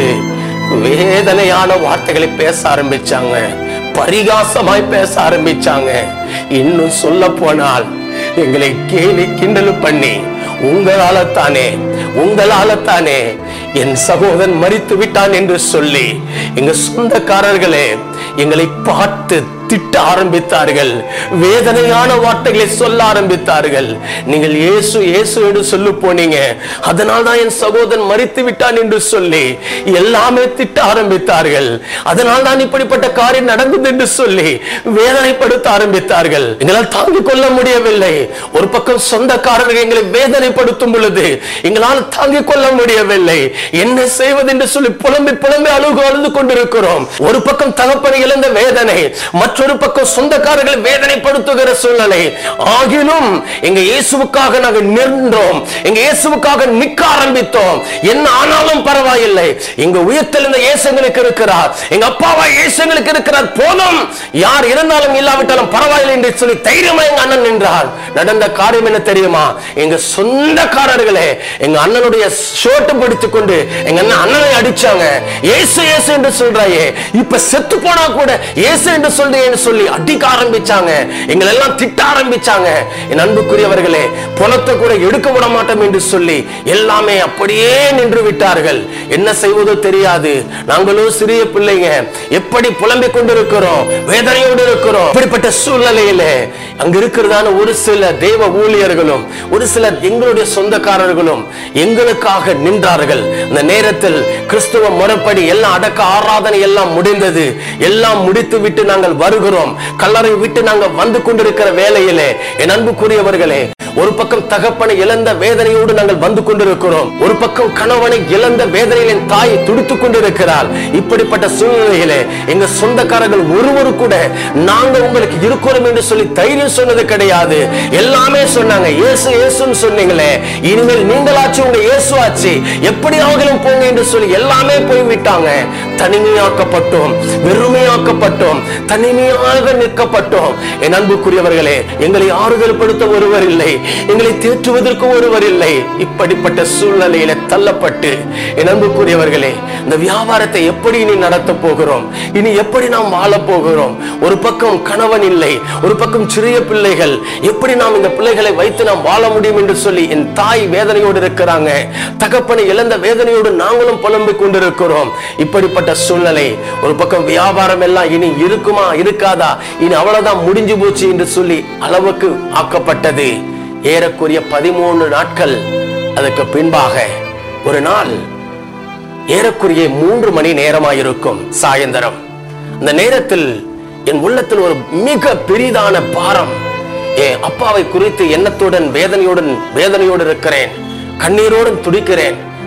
வேதனையான வார்த்தைகளை பேச ஆரம்பிச்சாங்க, பரிகாசமாய் பேச ஆரம்பிச்சாங்க. இன்னும் சொல்ல போனால் எங்களை கேலி கிண்டல் பண்ணி, உங்களால தானே உங்களால தானே என் சகோதரன் மரித்து விட்டான் என்று சொல்லி எங்க சொந்தக்காரர்களே எங்களை பார்த்து திட்ட ஆரம்பித்தார்கள். வேதனையான வார்த்தைகளை சொல்ல ஆரம்பித்தார்கள். நீங்கள் இயேசு இயேசு என்று சொல்லி போனீங்க, அதனால் தான் என் சகோதரன் மரித்து விட்டான் என்று சொல்லி எல்லாமே திட்ட ஆரம்பித்தார்கள். அதனால் தான் இப்படிப்பட்ட காரியம் நடந்தது என்று சொல்லி வேதனைப்படுத்த ஆரம்பித்தார்கள். எங்களால் தாங்கிக் கொள்ள முடியவில்லை. ஒரு பக்கம் சொந்தக்காரர்கள் எங்களை வேதனைப்படுத்தும் பொழுது எங்களால் தாங்கிக் கொள்ள முடியவில்லை. என்ன செய்வது என்று சொல்லி புலம்பி புலம்பி அழுகு அழுது கொண்டிருக்கிறோம். ஒரு பக்கம் தகப்பனை இழந்த வேதனை, மற்றொரு பக்கம் சொந்தக்காரர்கள் வேதனைப்படுத்துகிற சூழ்நிலை. ஆகிலும் எங்க இயேசுவுக்காக நாங்கள் நின்றோம், எங்க இயேசுவுக்காக நிற்க ஆரம்பித்தோம். என்ன ஆனாலும் பரவாயில்லை, எங்க உயிர்த்தெழுந்த இயேசு எங்களுக்கு இருக்கிறார், எங்க அப்பாவா இயேசு எங்களுக்கு இருக்கிறார், போதும், யார் இருந்தாலும் இல்லாவிட்டாலும் பரவாயில்லை என்று சொல்லி தைரியமா எங்க அண்ணன் நின்றார். நடந்த காரியம் என்ன தெரியுமா? எங்க சொந்தக்காரர்களே எங்க அண்ணனுடைய ஷோட்டு பிடித்துக் கொண்டு எங்க அண்ணன் அண்ணனை அடிச்சாங்க. இயேசு இயேசு என்று சொல்றாயே, இப்ப செத்து போனா கூட இயேசு என்று சொல்றேன்னு சொல்லி அடிக்க ஆரம்பிச்சாங்க. எங்களை எல்லாம் திட்ட ஆரம்பிச்சாங்க. என் அன்புக்குரியவர்களே, பணத்தை கூட எடுக்க விட மாட்டோம் என்று சொல்லி எல்லாமே அப்படியே நின்று விட்டார்கள். என்ன செய்வதோ தெரியாது. நாங்களும் சிறிய பிள்ளைங்க, எப்படி புலம்பிக் கொண்டிருக்கிறோம், வேதனையோடு இருக்கிறோம். இப்படிப்பட்ட சூழ்நிலையில அங்க இருக்கிறதான ஒரு சில தேவ ஊழியர்களும் ஒரு சில எங்களுடைய சொந்தக்காரர்களும் எங்களுக்காக நின்றார்கள். அந்த நேரத்தில் கிறிஸ்துவ முறைப்படி எல்லாம் அடக்க ஆராதனை எல்லாம் முடிந்தது. எல்லாம் முடித்து விட்டு நாங்கள் வருகிறோம். கல்லறை விட்டு நாங்கள் வந்து கொண்டிருக்கிற வேளையிலே என் அன்புக்குரியவர்களே, ஒரு பக்கம் தகப்பனை இழந்த வேதனையோடு நாங்கள் வந்து கொண்டிருக்கிறோம். ஒரு பக்கம் கணவனை இழந்த வேதனையில் தாய் துடித்துக் கொண்டிருக்கிறாள். இப்படிப்பட்ட சூழ்நிலையிலே எங்க சொந்தக்காரர்கள் ஒருவரு கூட நாங்க உங்களுக்கு இருக்கிறோம் என்று சொல்லி தைரியம் சொன்னது கிடையாது. எல்லாமே சொன்னாங்க, இயேசு இயேசுன்னு சொன்னீங்களே, இனிமேல் நீங்களாச்சு உங்க இயேசு ஆச்சு, எப்படி ஆகலும் போங்க என்று சொல்லி எல்லாமே போய்விட்டாங்க. தனிமையாக்கப்பட்டோம், வெறுமையாக்கப்பட்டோம், தனிமையாக நிற்கப்பட்டோம். என் அன்புக்குரியவர்களே, எங்களை ஆறுதல் படுத்த ஒருவர் இல்லை, எங்களை தேற்றுவதற்கு ஒருவர் இல்லை. இப்படிப்பட்ட சூழ்நிலையில தள்ளப்பட்டு என் அன்புக்குரியவர்களே, இந்த வியாபாரத்தை எப்படி இனி நடத்த போகிறோம், இனி எப்படி நாம் வாழ போகிறோம்? ஒரு பக்கம் கணவன் இல்லை, ஒரு பக்கம் சிறிய பிள்ளைகள், எப்படி நாம் இந்த பிள்ளைகளை வைத்து நாம் வாழ முடியும் என்று சொல்லி என் தாய் வேதனையோடு இருக்கிறாங்க. தகப்பனை இழந்த வேதனையோடு நாங்களும் புலம்பிக் கொண்டிருக்கிறோம். இப்படிப்பட்ட சூழ்நிலை. ஒரு பக்கம் வியாபாரம் எல்லாம் இனி இருக்குமா இருக்காதா, இனி அவ்வளவுதான் முடிஞ்சு போச்சு என்று சொல்லி அளவுக்கு ஆக்கப்பட்டது. ஏறக்குரிய பதிமூணு நாட்கள் அதுக்கு பின்பாக ஒரு நாள் ஏறக்குரிய மூன்று மணி நேரமாயிருக்கும் சாயந்தரம். அந்த நேரத்தில் என் உள்ளத்தில் ஒரு மிக பெரிதான பாரம். என் அப்பாவை குறித்து எண்ணத்துடன் வேதனையுடன் வேதனையோடு இருக்கிறேன், கண்ணீரோடு துடிக்கிறேன்.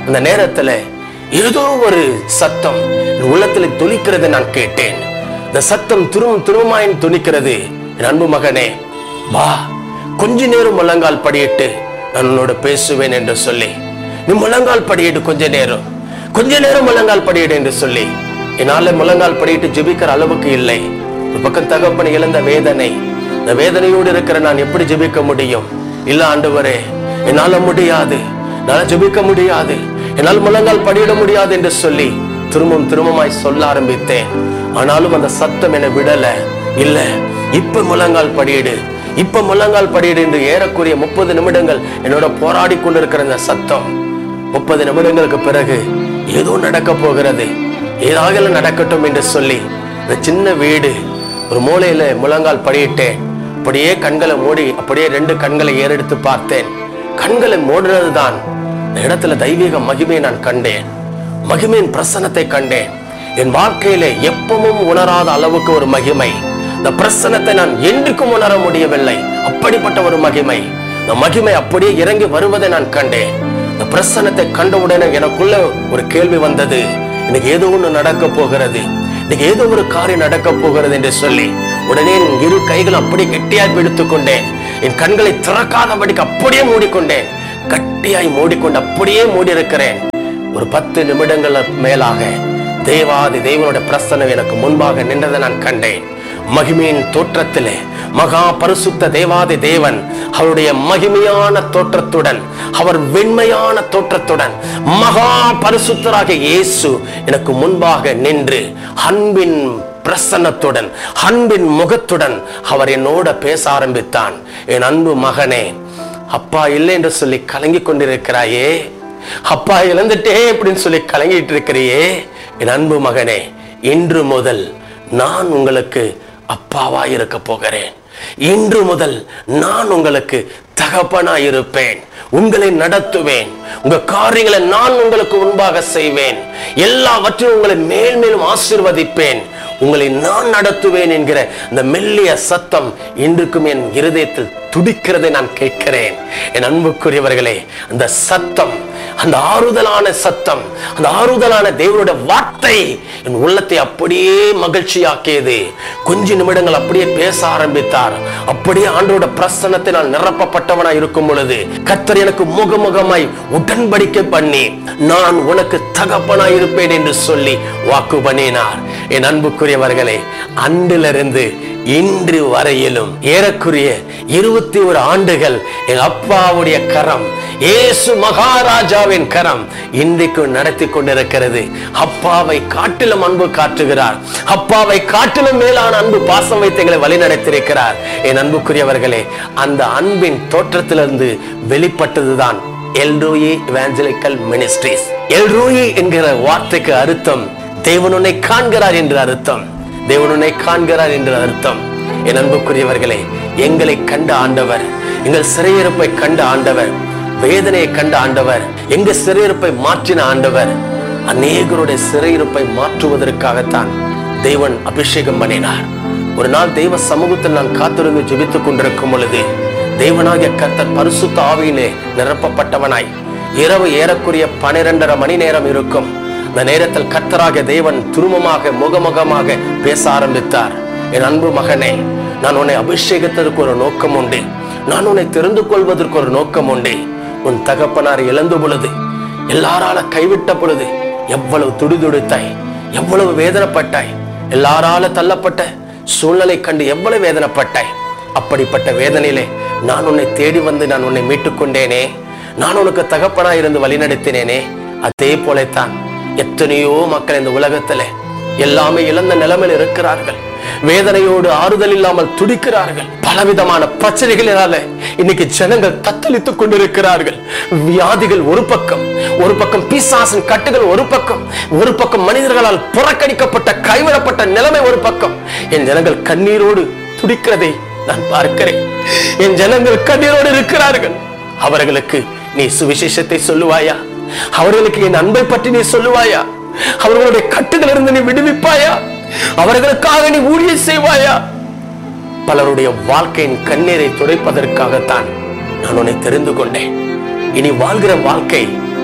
அந்த நேரத்துல ஏதோ ஒரு சத்தம் என் உள்ளத்துல துணிக்கிறதை நான் கேட்டேன். இந்த சத்தம் திரும்ப திரும்பமாய் துணிக்கிறது. என் அன்பு மகனே, வா, கொஞ்ச நேரம் முழங்கால் படியிட்டு நான் உன்னோட பேசுவேன் என்று சொல்லி, நீ முழங்கால் படியிட்டு கொஞ்ச நேரம் கொஞ்ச நேரம் முழங்கால் படியிடு என்று சொல்லி, என்னால முழங்கால் படியிட்டு ஜெபிக்கிற அளவுக்கு இல்லை. ஒரு பக்கம் தகப்பன் இழந்த வேதனை, இந்த வேதனையோடு இருக்கிற நான் எப்படி ஜெபிக்க முடியும்? இல்ல ஆண்டவரே, என்னால முடியாது, என்னால ஜெபிக்க முடியாது, என்னால் முழங்கால் படியிட முடியாது என்று சொல்லி திரும்பவும் திரும்பமாய் சொல்ல ஆரம்பித்தேன். ஆனாலும் அந்த சத்தம் என்னை விடல. இல்ல, இப்ப முழங்கால் படியிடு, இப்ப முழங்கால் படியிடு என்று ஏறக்குறைய முப்பது நிமிடங்கள் என்னோட போராடி கொண்டிருக்கிற இந்த சத்தம், முப்பது நிமிடங்களுக்கு பிறகு ஏதோ நடக்க போகிறது, ஏதாவது நடக்கட்டும் என்று சொல்லி இந்த சின்ன வீடு ஒரு மூலையில முழங்கால் படியிட்டேன். அப்படியே கண்களை மூடி அப்படியே ரெண்டு கண்களை ஏறெடுத்து பார்த்தேன். கண்களை மூடுறதுதான் இந்த இடத்துல தெய்வீக மகிமையை நான் கண்டேன். மகிமையின் பிரசன்னத்தை கண்டேன். என் வாழ்க்கையில எப்பவும் உணராத அளவுக்கு ஒரு மகிமை. இந்த பிரசன்னத்தை நான் என்றுக்கும் உணர முடியவில்லை. அப்படிப்பட்ட ஒரு மகிமை. இந்த மகிமை அப்படியே இறங்கி வருவதை நான் கண்டேன். இந்த பிரசன்னத்தை கண்டவுடனே எனக்குள்ள ஒரு கேள்வி வந்தது. இன்னைக்கு ஏதோ ஒண்ணு நடக்க போகிறது, இன்னைக்கு ஏதோ ஒரு காரியம் நடக்க போகிறது என்று சொல்லி உடனே என் இரு கைகள் அப்படியே கெட்டியாய் பிடித்துக் கொண்டேன். என் கண்களை திறக்காதபடிக்கு அப்படியே மூடிக்கொண்டேன். கட்டியாய் மூடிக்கொண்டு அப்படியே மூடி இருக்கிறேன். ஒரு பத்து நிமிடங்கள் மேலாக தேவாதி தேவனுடைய பிரசன்னம் எனக்கு முன்பாக நின்றதை நான் கண்டேன். மகிமையின் தோற்றத்திலே மகா பரிசுத்த தேவாதி தேவன் அவருடைய மகிமையான தோற்றத்துடன், அவர் வெண்மையான தோற்றத்துடன், மகா பரிசுத்தராக இயேசு எனக்கு முன்பாக நின்று அன்பின் பிரசன்னத்துடன், அன்பின் முகத்துடன் அவர் என்னோட பேச ஆரம்பித்தான். என் அன்பு மகனே, அப்பா இல்லை என்று சொல்லி கலங்கி கொண்டிருக்கிறாயே, அப்பா இழந்துட்டே அப்படின்னு சொல்லி கலங்கிட்டு இருக்கிறியே, என் அன்பு மகனே, இன்று முதல் நான் உங்களுக்கு அப்பாவா இருக்க போகிறேன். இன்று முதல் நான் உங்களுக்கு தகப்பனாய் இருப்பேன். உங்களை நடத்துவேன். உங்க காரியங்களை நான் உங்களுக்கு முன்பாக செய்வேன். எல்லாவற்றையும் உங்களை மேல் மேலும் ஆசீர்வதிப்பேன். உங்களை நான் நடத்துவேன் என்கிற அந்த மெல்லிய சத்தம் இன்றுக்கும் என் இருதயத்தில் துடிக்கிறதை நான் கேட்கிறேன். என் அன்புக்குரியவர்களே, அந்த சத்தம், அந்த ஆறுதலான சத்தம், அந்த ஆறுதலான தேவனுடைய வார்த்தை என் உள்ளத்தை அப்படியே மகிழ்ச்சியாக்கியது. கொஞ்ச நிமிடங்கள் அப்படியே பேச ஆரம்பித்தார். அப்படியே ஆண்டவருடைய பிரசன்னத்தை நான் நிரப்பப்பட்டவனா இருக்கும் பொழுது கர்த்தர் எனக்கு முகமுகமாய் உடன்படிக்கை பண்ணி நான் உனக்கு தகப்பனாய் இருப்பேன் என்று சொல்லி வாக்கு பண்ணினார். என் அன்புக்குரியவர்களே, அன்றிலிருந்து இன்று வரையிலும் ஏறக்குறைய இருபத்தி ஒரு ஆண்டுகள் என் அப்பாவுடைய கரம், இயேசு மகாராஜாவின் கரம் இன்றைக்கு நடத்தி கொண்டிருக்கிறது. அப்பாவை காட்டிலும் அன்பு காட்டுகிறார். அப்பாவை காட்டிலும் மேலான அன்பு பாசம் வைத்து எங்களை வழி நடத்தியிருக்கிறார். என் அன்புக்குரியவர்களே, அந்த அன்பின் தோற்றத்திலிருந்து வெளிப்பட்டதுதான் எல்ரோயி எவாஞ்சலிக்கல் மினிஸ்ட்ரிஸ். எல்ரோயி என்கிற வார்த்தைக்கு அர்த்தம் தேவன் உன்னை காண்கிறார் என்று அர்த்தம். தேவன் உன்னை காண்கிறார் என்று அர்த்தம். என் அன்புக்குரியவர்களே, எங்களை கண்ட ஆண்டவர், எங்கள் சிறையிருப்பை கண்ட ஆண்டவர், வேதனையை கண்ட ஆண்டவர், எங்க சிறையிருப்பை மாற்றின ஆண்டவர், அநேகருடைய சிறையிருப்பை மாற்றுவதற்காகத்தான் தேவன் அபிஷேகம் பண்ணினார். ஒரு நாள் தெய்வ சமூகத்தில் நான் காத்திருந்து ஜெபித்துக் கொண்டிருக்கும் பொழுது தேவனாகிய கர்த்தர் பரிசுத்த ஆவியிலே நிரப்பப்பட்டவனாய் இரவு ஏறக்குறைய பனிரெண்டரை மணி நேரம் இருக்கும். அந்த நேரத்தில் கர்த்தராகிய தேவன் துருமமாக முகமுகமாக பேச ஆரம்பித்தார். என் அன்பு மகனே, நான் உன்னை அபிஷேகத்திற்கு ஒரு நோக்கம் உண்டு. நான் உன்னை தெரிந்து கொள்வதற்கு ஒரு நோக்கம் உண்டு. உன் தகப்பனார் இழந்த பொழுது, எல்லாரால கைவிட்ட பொழுது எவ்வளவு துடிதுடித்தாய், எவ்வளவு வேதனைப்பட்டாய், எல்லாரால தள்ளப்பட்ட சூழ்நிலை கண்டு எவ்வளவு வேதனைப்பட்டாய். அப்படிப்பட்ட வேதனையிலே நான் உன்னை தேடி வந்து நான் உன்னை மீட்டுக் கொண்டேனே, நான் உனக்கு தகப்பனாய் இருந்து வழி நடத்தினேனே. அதே போலத்தான் எத்தனையோ மக்கள் இந்த உலகத்துல எல்லாமே இழந்த நிலைமையில் இருக்கிறார்கள். வேதனையோடு ஆறுதல் இல்லாமல் துடிக்கிறார்கள். பலவிதமான பிரச்சனைகளினால இன்னைக்கு ஜனங்கள் தத்தளித்துக் கொண்டிருக்கிறார்கள். வியாதிகள் ஒரு பக்கம், ஒரு பக்கம் பிசாசின் கட்டுகள் ஒரு பக்கம், ஒரு பக்கம் மனிதர்களால் புறக்கணிக்கப்பட்ட கைவிடப்பட்ட நிலைமை ஒரு பக்கம். என் ஜனங்கள் கண்ணீரோடு துடிக்கிறதை நான் பார்க்கிறேன். என் ஜனங்கள் கண்ணீரோடு இருக்கிறார்கள். அவர்களுக்கு நீ சுவிசேஷத்தை சொல்லுவாயா? அவர்களுக்கு என் அன்பை பற்றி நீ சொல்லுவாயா? அவர்களுடைய கட்டுகள் இருந்து நீ விடுவிப்பாயா? அவர்களுக்காக நீ ஊழியம் செய்வாயா? பலருடைய வாழ்க்கையின் கண்ணீரை துடைப்பதற்காகத்தான் நான் உன்னை தெரிந்து கொண்டேன். இனி வாழ்கிற வாழ்க்கை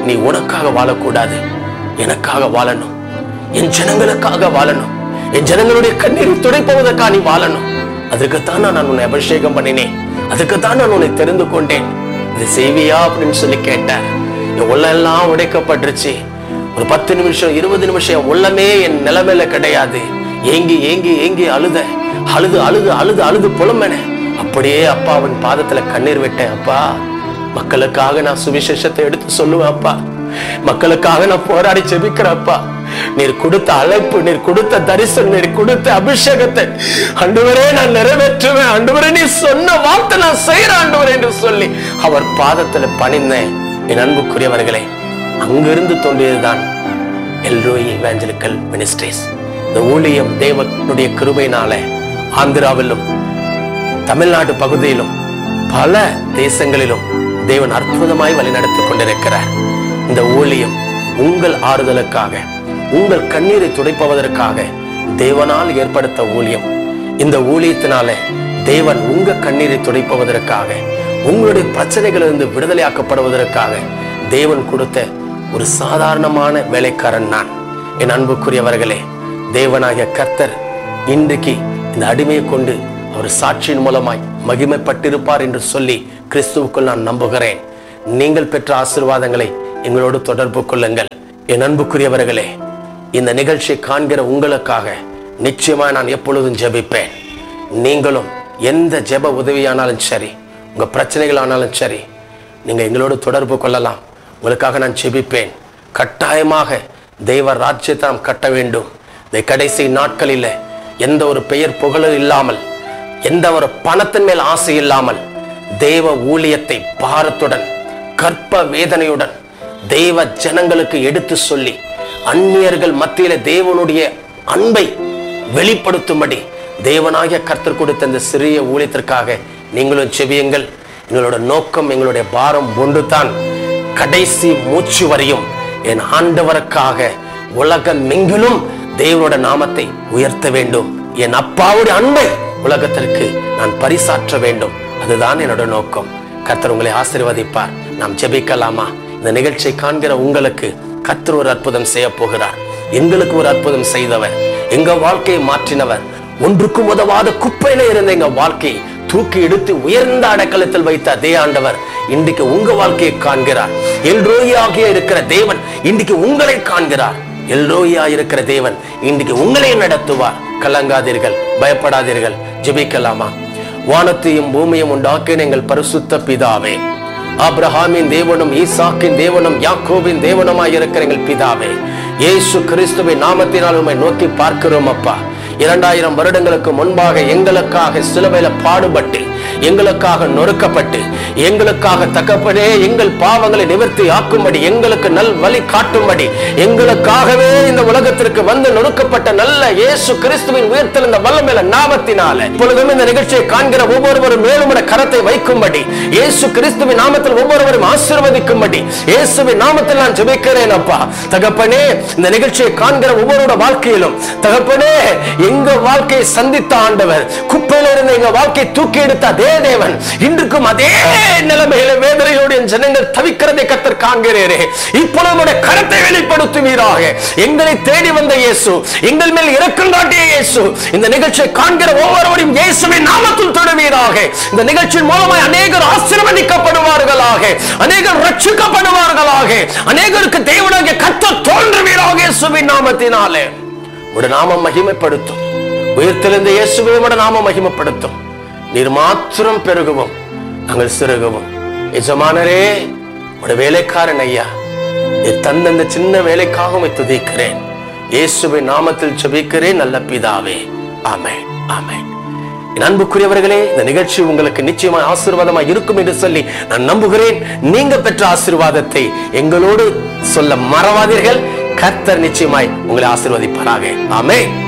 நீ உனக்காக வாழக்கூடாது, எனக்காக வாழணும், என் ஜனங்களுக்காக வாழணும், என் ஜனங்களுடைய கண்ணீரை துடைப்பதற்காக நீ வாழணும். அதுக்குத்தான் நான் உன்னை அபிஷேகம் பண்ணினேன், அதுக்குத்தான் நான் உன்னை தெரிந்து கொண்டேன். இது செய்வியா அப்படின்னு சொல்லி கேட்டார். என் உள்ளெல்லாம் உடைக்கப்பட்டுருச்சு. ஒரு பத்து நிமிஷம் இருபது நிமிஷம் என் உள்ளமே என் நிலைமையில கிடையாது. ஏங்கி ஏங்கி ஏங்கி அழுத அழுது அழுது அழுது அழுது புலம்பன. அப்படியே அப்பாவின் பாதத்துல கண்ணீர் விட்டேன். அப்பா, மக்களுக்காக நான் சுவிசேஷத்தை எடுத்து சொல்லுவேன். அப்பா, மக்களுக்காக நான் போராடி ஜெபிக்கிறேன். அப்பா, நீர் கொடுத்த அழைப்பு, நீர் கொடுத்த தரிசனம், நீர் கொடுத்த அபிஷேகத்தை ஆண்டவரே நான் நிறைவேற்றுவேன். ஆண்டவரே நீ சொன்ன வார்த்தை நான் செய்யறேன் ஆண்டவரே என்று சொல்லி அவர் பாதத்துல பணிந்தேன். என் அன்புக்குரியவர்களே, அங்கிருந்து தோன்றியதுதான் எல்ரோய் இவாஞ்சலிக்கல் மினிஸ்ட்ரிஸ். இந்த ஊழியம் தேவனுடைய கிருபையினால ஆந்திராவிலும் தமிழ்நாடு பகுதியிலும் பல தேசங்களிலும் தேவன் அற்புதமாய் வழிநடத்திக் கொண்டிருக்கிறார். இந்த ஊழியம் உங்கள் ஆறுதலுக்காக, உங்கள் கண்ணீரை துடைப்பதற்காக தேவனால் ஏற்படுத்த ஊழியம். இந்த ஊழியத்தினால தேவன் உங்க கண்ணீரை துடைப்பதற்காக, உங்களுடைய பிரச்சனைகளிலிருந்து விடுதலையாக்கப்படுவதற்காக தேவன் கொடுத்த ஒரு சாதாரணமான வேலைக்காரன் நான். என் அன்புக்குரியவர்களே, தேவனாகிய கர்த்தர் இன்றைக்கு இந்த அடிமையை கொண்டு அவர் சாட்சியின் மூலமாய் மகிமைப்பட்டிருப்பார் என்று சொல்லி கிறிஸ்துவுக்குள் நான் நம்புகிறேன். நீங்கள் பெற்ற ஆசீர்வாதங்களை எங்களோடு தொடர்பு கொள்ளுங்கள். என் அன்புக்குரியவர்களே, இந்த நிகழ்ச்சியை காண்கிற உங்களுக்காக நிச்சயமா நான் எப்பொழுதும் ஜெபிப்பேன். நீங்களும் எந்த ஜெப உதவியானாலும் சரி, உங்க பிரச்சனைகள் ஆனாலும் சரி, நீங்க எங்களோடு தொடர்பு கொள்ளலாம். உங்களுக்காக நான் ஜெபிப்பேன். கட்டாயமாக தெய்வ ராஜ்யத்தை நாம் கட்ட வேண்டும். இந்த கடைசி நாட்களில் எந்த ஒரு பெயர் புகழ் இல்லாமல், எந்த ஒரு பணத்தின் மேல் ஆசை இல்லாமல், தேவ ஊழியத்தை பாரத்துடன் கற்ப வேதனையுடன் தெய்வ ஜனங்களுக்கு எடுத்து சொல்லி அந்நியர்கள் மத்தியில தேவனுடைய அன்பை வெளிப்படுத்தும்படி தேவனாகிய கர்த்தர் கொடுத்த இந்த சிறிய ஊழியத்திற்காக நீங்களும் செவியுங்கள். எங்களோட நோக்கம், எங்களுடைய பாரம் ஒன்றுதான். கடைசி மூச்சு வரையும் என் ஆண்டவருக்காக உலகமெங்கிலும் தேவனோட நாமத்தை உயர்த்த வேண்டும். என் அப்பாவுடைய அன்பை உலகத்திற்கு நான் பரிசாற்ற வேண்டும். அதுதான் என்னோட நோக்கம். கர்த்தர் உங்களை ஆசீர்வதிப்பார். நாம் ஜெபிக்கலாமா? இந்த நிகழ்ச்சியை காண்கிற உங்களுக்கு கர்த்தர் ஒரு அற்புதம் செய்ய போகிறார். எங்களுக்கு ஒரு அற்புதம் செய்தவர், எங்க வாழ்க்கையை மாற்றினவர், ஒன்றுக்கும் உதவாத குப்பையில இருந்த எங்க வாழ்க்கையை தூக்கி எடுத்து உயர்ந்த அடைக்கலத்தில் வைத்த அதே ஆண்டவர் இன்றைக்கு உங்க வாழ்க்கையை காண்கிறார். எல்ரோயியாக இருக்கிற தேவன் இன்றைக்கு உங்களை காண்கிறார். எல்ரோயா இருக்கிற தேவன் இன்றைக்கு உங்களை நடத்துவார். கலங்காதீர்கள், பயப்படாதீர்கள். ஜெபிக்கலாமா? வானத்தையும் பூமியும் உண்டாக்கின எங்கள் பரிசுத்த பிதாவே, ஆபிரகாமின் தேவனும் ஈசாக்கின் தேவனும் யாக்கோபின் தேவனுமாய் இருக்கிற எங்கள் பிதாவே, இயேசு கிறிஸ்துவின் நாமத்தினால் உம்மை நோக்கி பார்க்கிறோம். அப்பா, இரண்டாயிரம் வருடங்களுக்கு முன்பாக எங்களுக்காக சிலுவையில பாடுபட்டு, எங்களுக்காக நொறுக்கப்பட்டு, எங்களுக்காக தகப்பனே எங்கள் பாவங்களை நிவர்த்தி ஆக்கும்படி, எங்களுக்கு நல் வழி காட்டும்படி, எங்களுக்காகவே இந்த உலகத்திற்கு வந்து நொறுக்கப்பட்ட நல்ல இயேசு கிறிஸ்துவின் உயிர்த்தெழுந்த வல்லமையுள்ள நாமத்தினால இப்பொழுதும் இந்த நிகழ்ச்சியை காண்கிற ஒவ்வொருவரும் மேலும் கரத்தை வைக்கும்படி, இயேசு கிறிஸ்துவின் நாமத்தில் ஒவ்வொருவரும் ஆசீர்வதிக்கும்படி இயேசுவின் நாமத்தில் நான் ஜெபிக்கிறேன். அப்பா தகப்பனே, இந்த நிகழ்ச்சியை காண்கிற ஒவ்வொருவரோட வாழ்க்கையிலும் தகப்பனே எங்க வாழ்க்கையை சந்தித்த ஆண்டவர், குப்பையில இருந்த எங்க வாழ்க்கையை தூக்கி எடுத்த அதே தேவன் இன்றுக்கும் அதே நிலைமையில வேதனையோடு என் ஜனங்கள் தவிக்கிறதை கர்த்தர் காண்கிறேரே. இப்பொழுது கரத்தை வெளிப்படுத்துவீராக. எங்களை தேடி வந்த இயேசு, எங்கள் மேல் இரக்கம் காட்டிய இயேசு, இந்த நிகழ்ச்சியை காண்கிற ஒவ்வொருவரையும் இயேசுவின் நாமத்தில் தொடுவீராக. இந்த நிகழ்ச்சியின் மூலமாய் அநேகர் ஆசீர்வதிக்கப்படுவார்களாக, அநேகர் ரட்சிக்கப்படுவார்களாக, அநேகருக்கு தேவனாகிய கர்த்தர் தோன்றுவீராக. இயேசுவின் நாமத்தினாலே உடைய நாமம் மகிமைப்படுத்தும். உயிர்த்தெழுந்த இயேசுவே உடைய நாமம் மகிமைப்படுத்தும். நீர் மாத்திரம் பெருகவும், நாங்கள் சிறுகவும். எஜமானரே, உடைய வேலைக்காரன் ஐயா, நீர் தந்த இந்த சின்ன வேலைக்காக துதிக்கிறேன். இயேசுவின் நாமத்தில் ஜெபிக்கிறேன் நல்ல பிதாவே. ஆமென், ஆமென். என் அன்புக்குரியவர்களே, இந்த நிகழ்ச்சி உங்களுக்கு நிச்சயமாக ஆசீர்வாதமாக இருக்கும் என்று சொல்லி நான் நம்புகிறேன். நீங்க பெற்ற ஆசீர்வாதத்தை எங்களோடு சொல்ல மறவாதீர்கள். கர்த்தர் நிச்சயமாய் உங்களை ஆசீர்வதிப்பாராக. ஆமென்.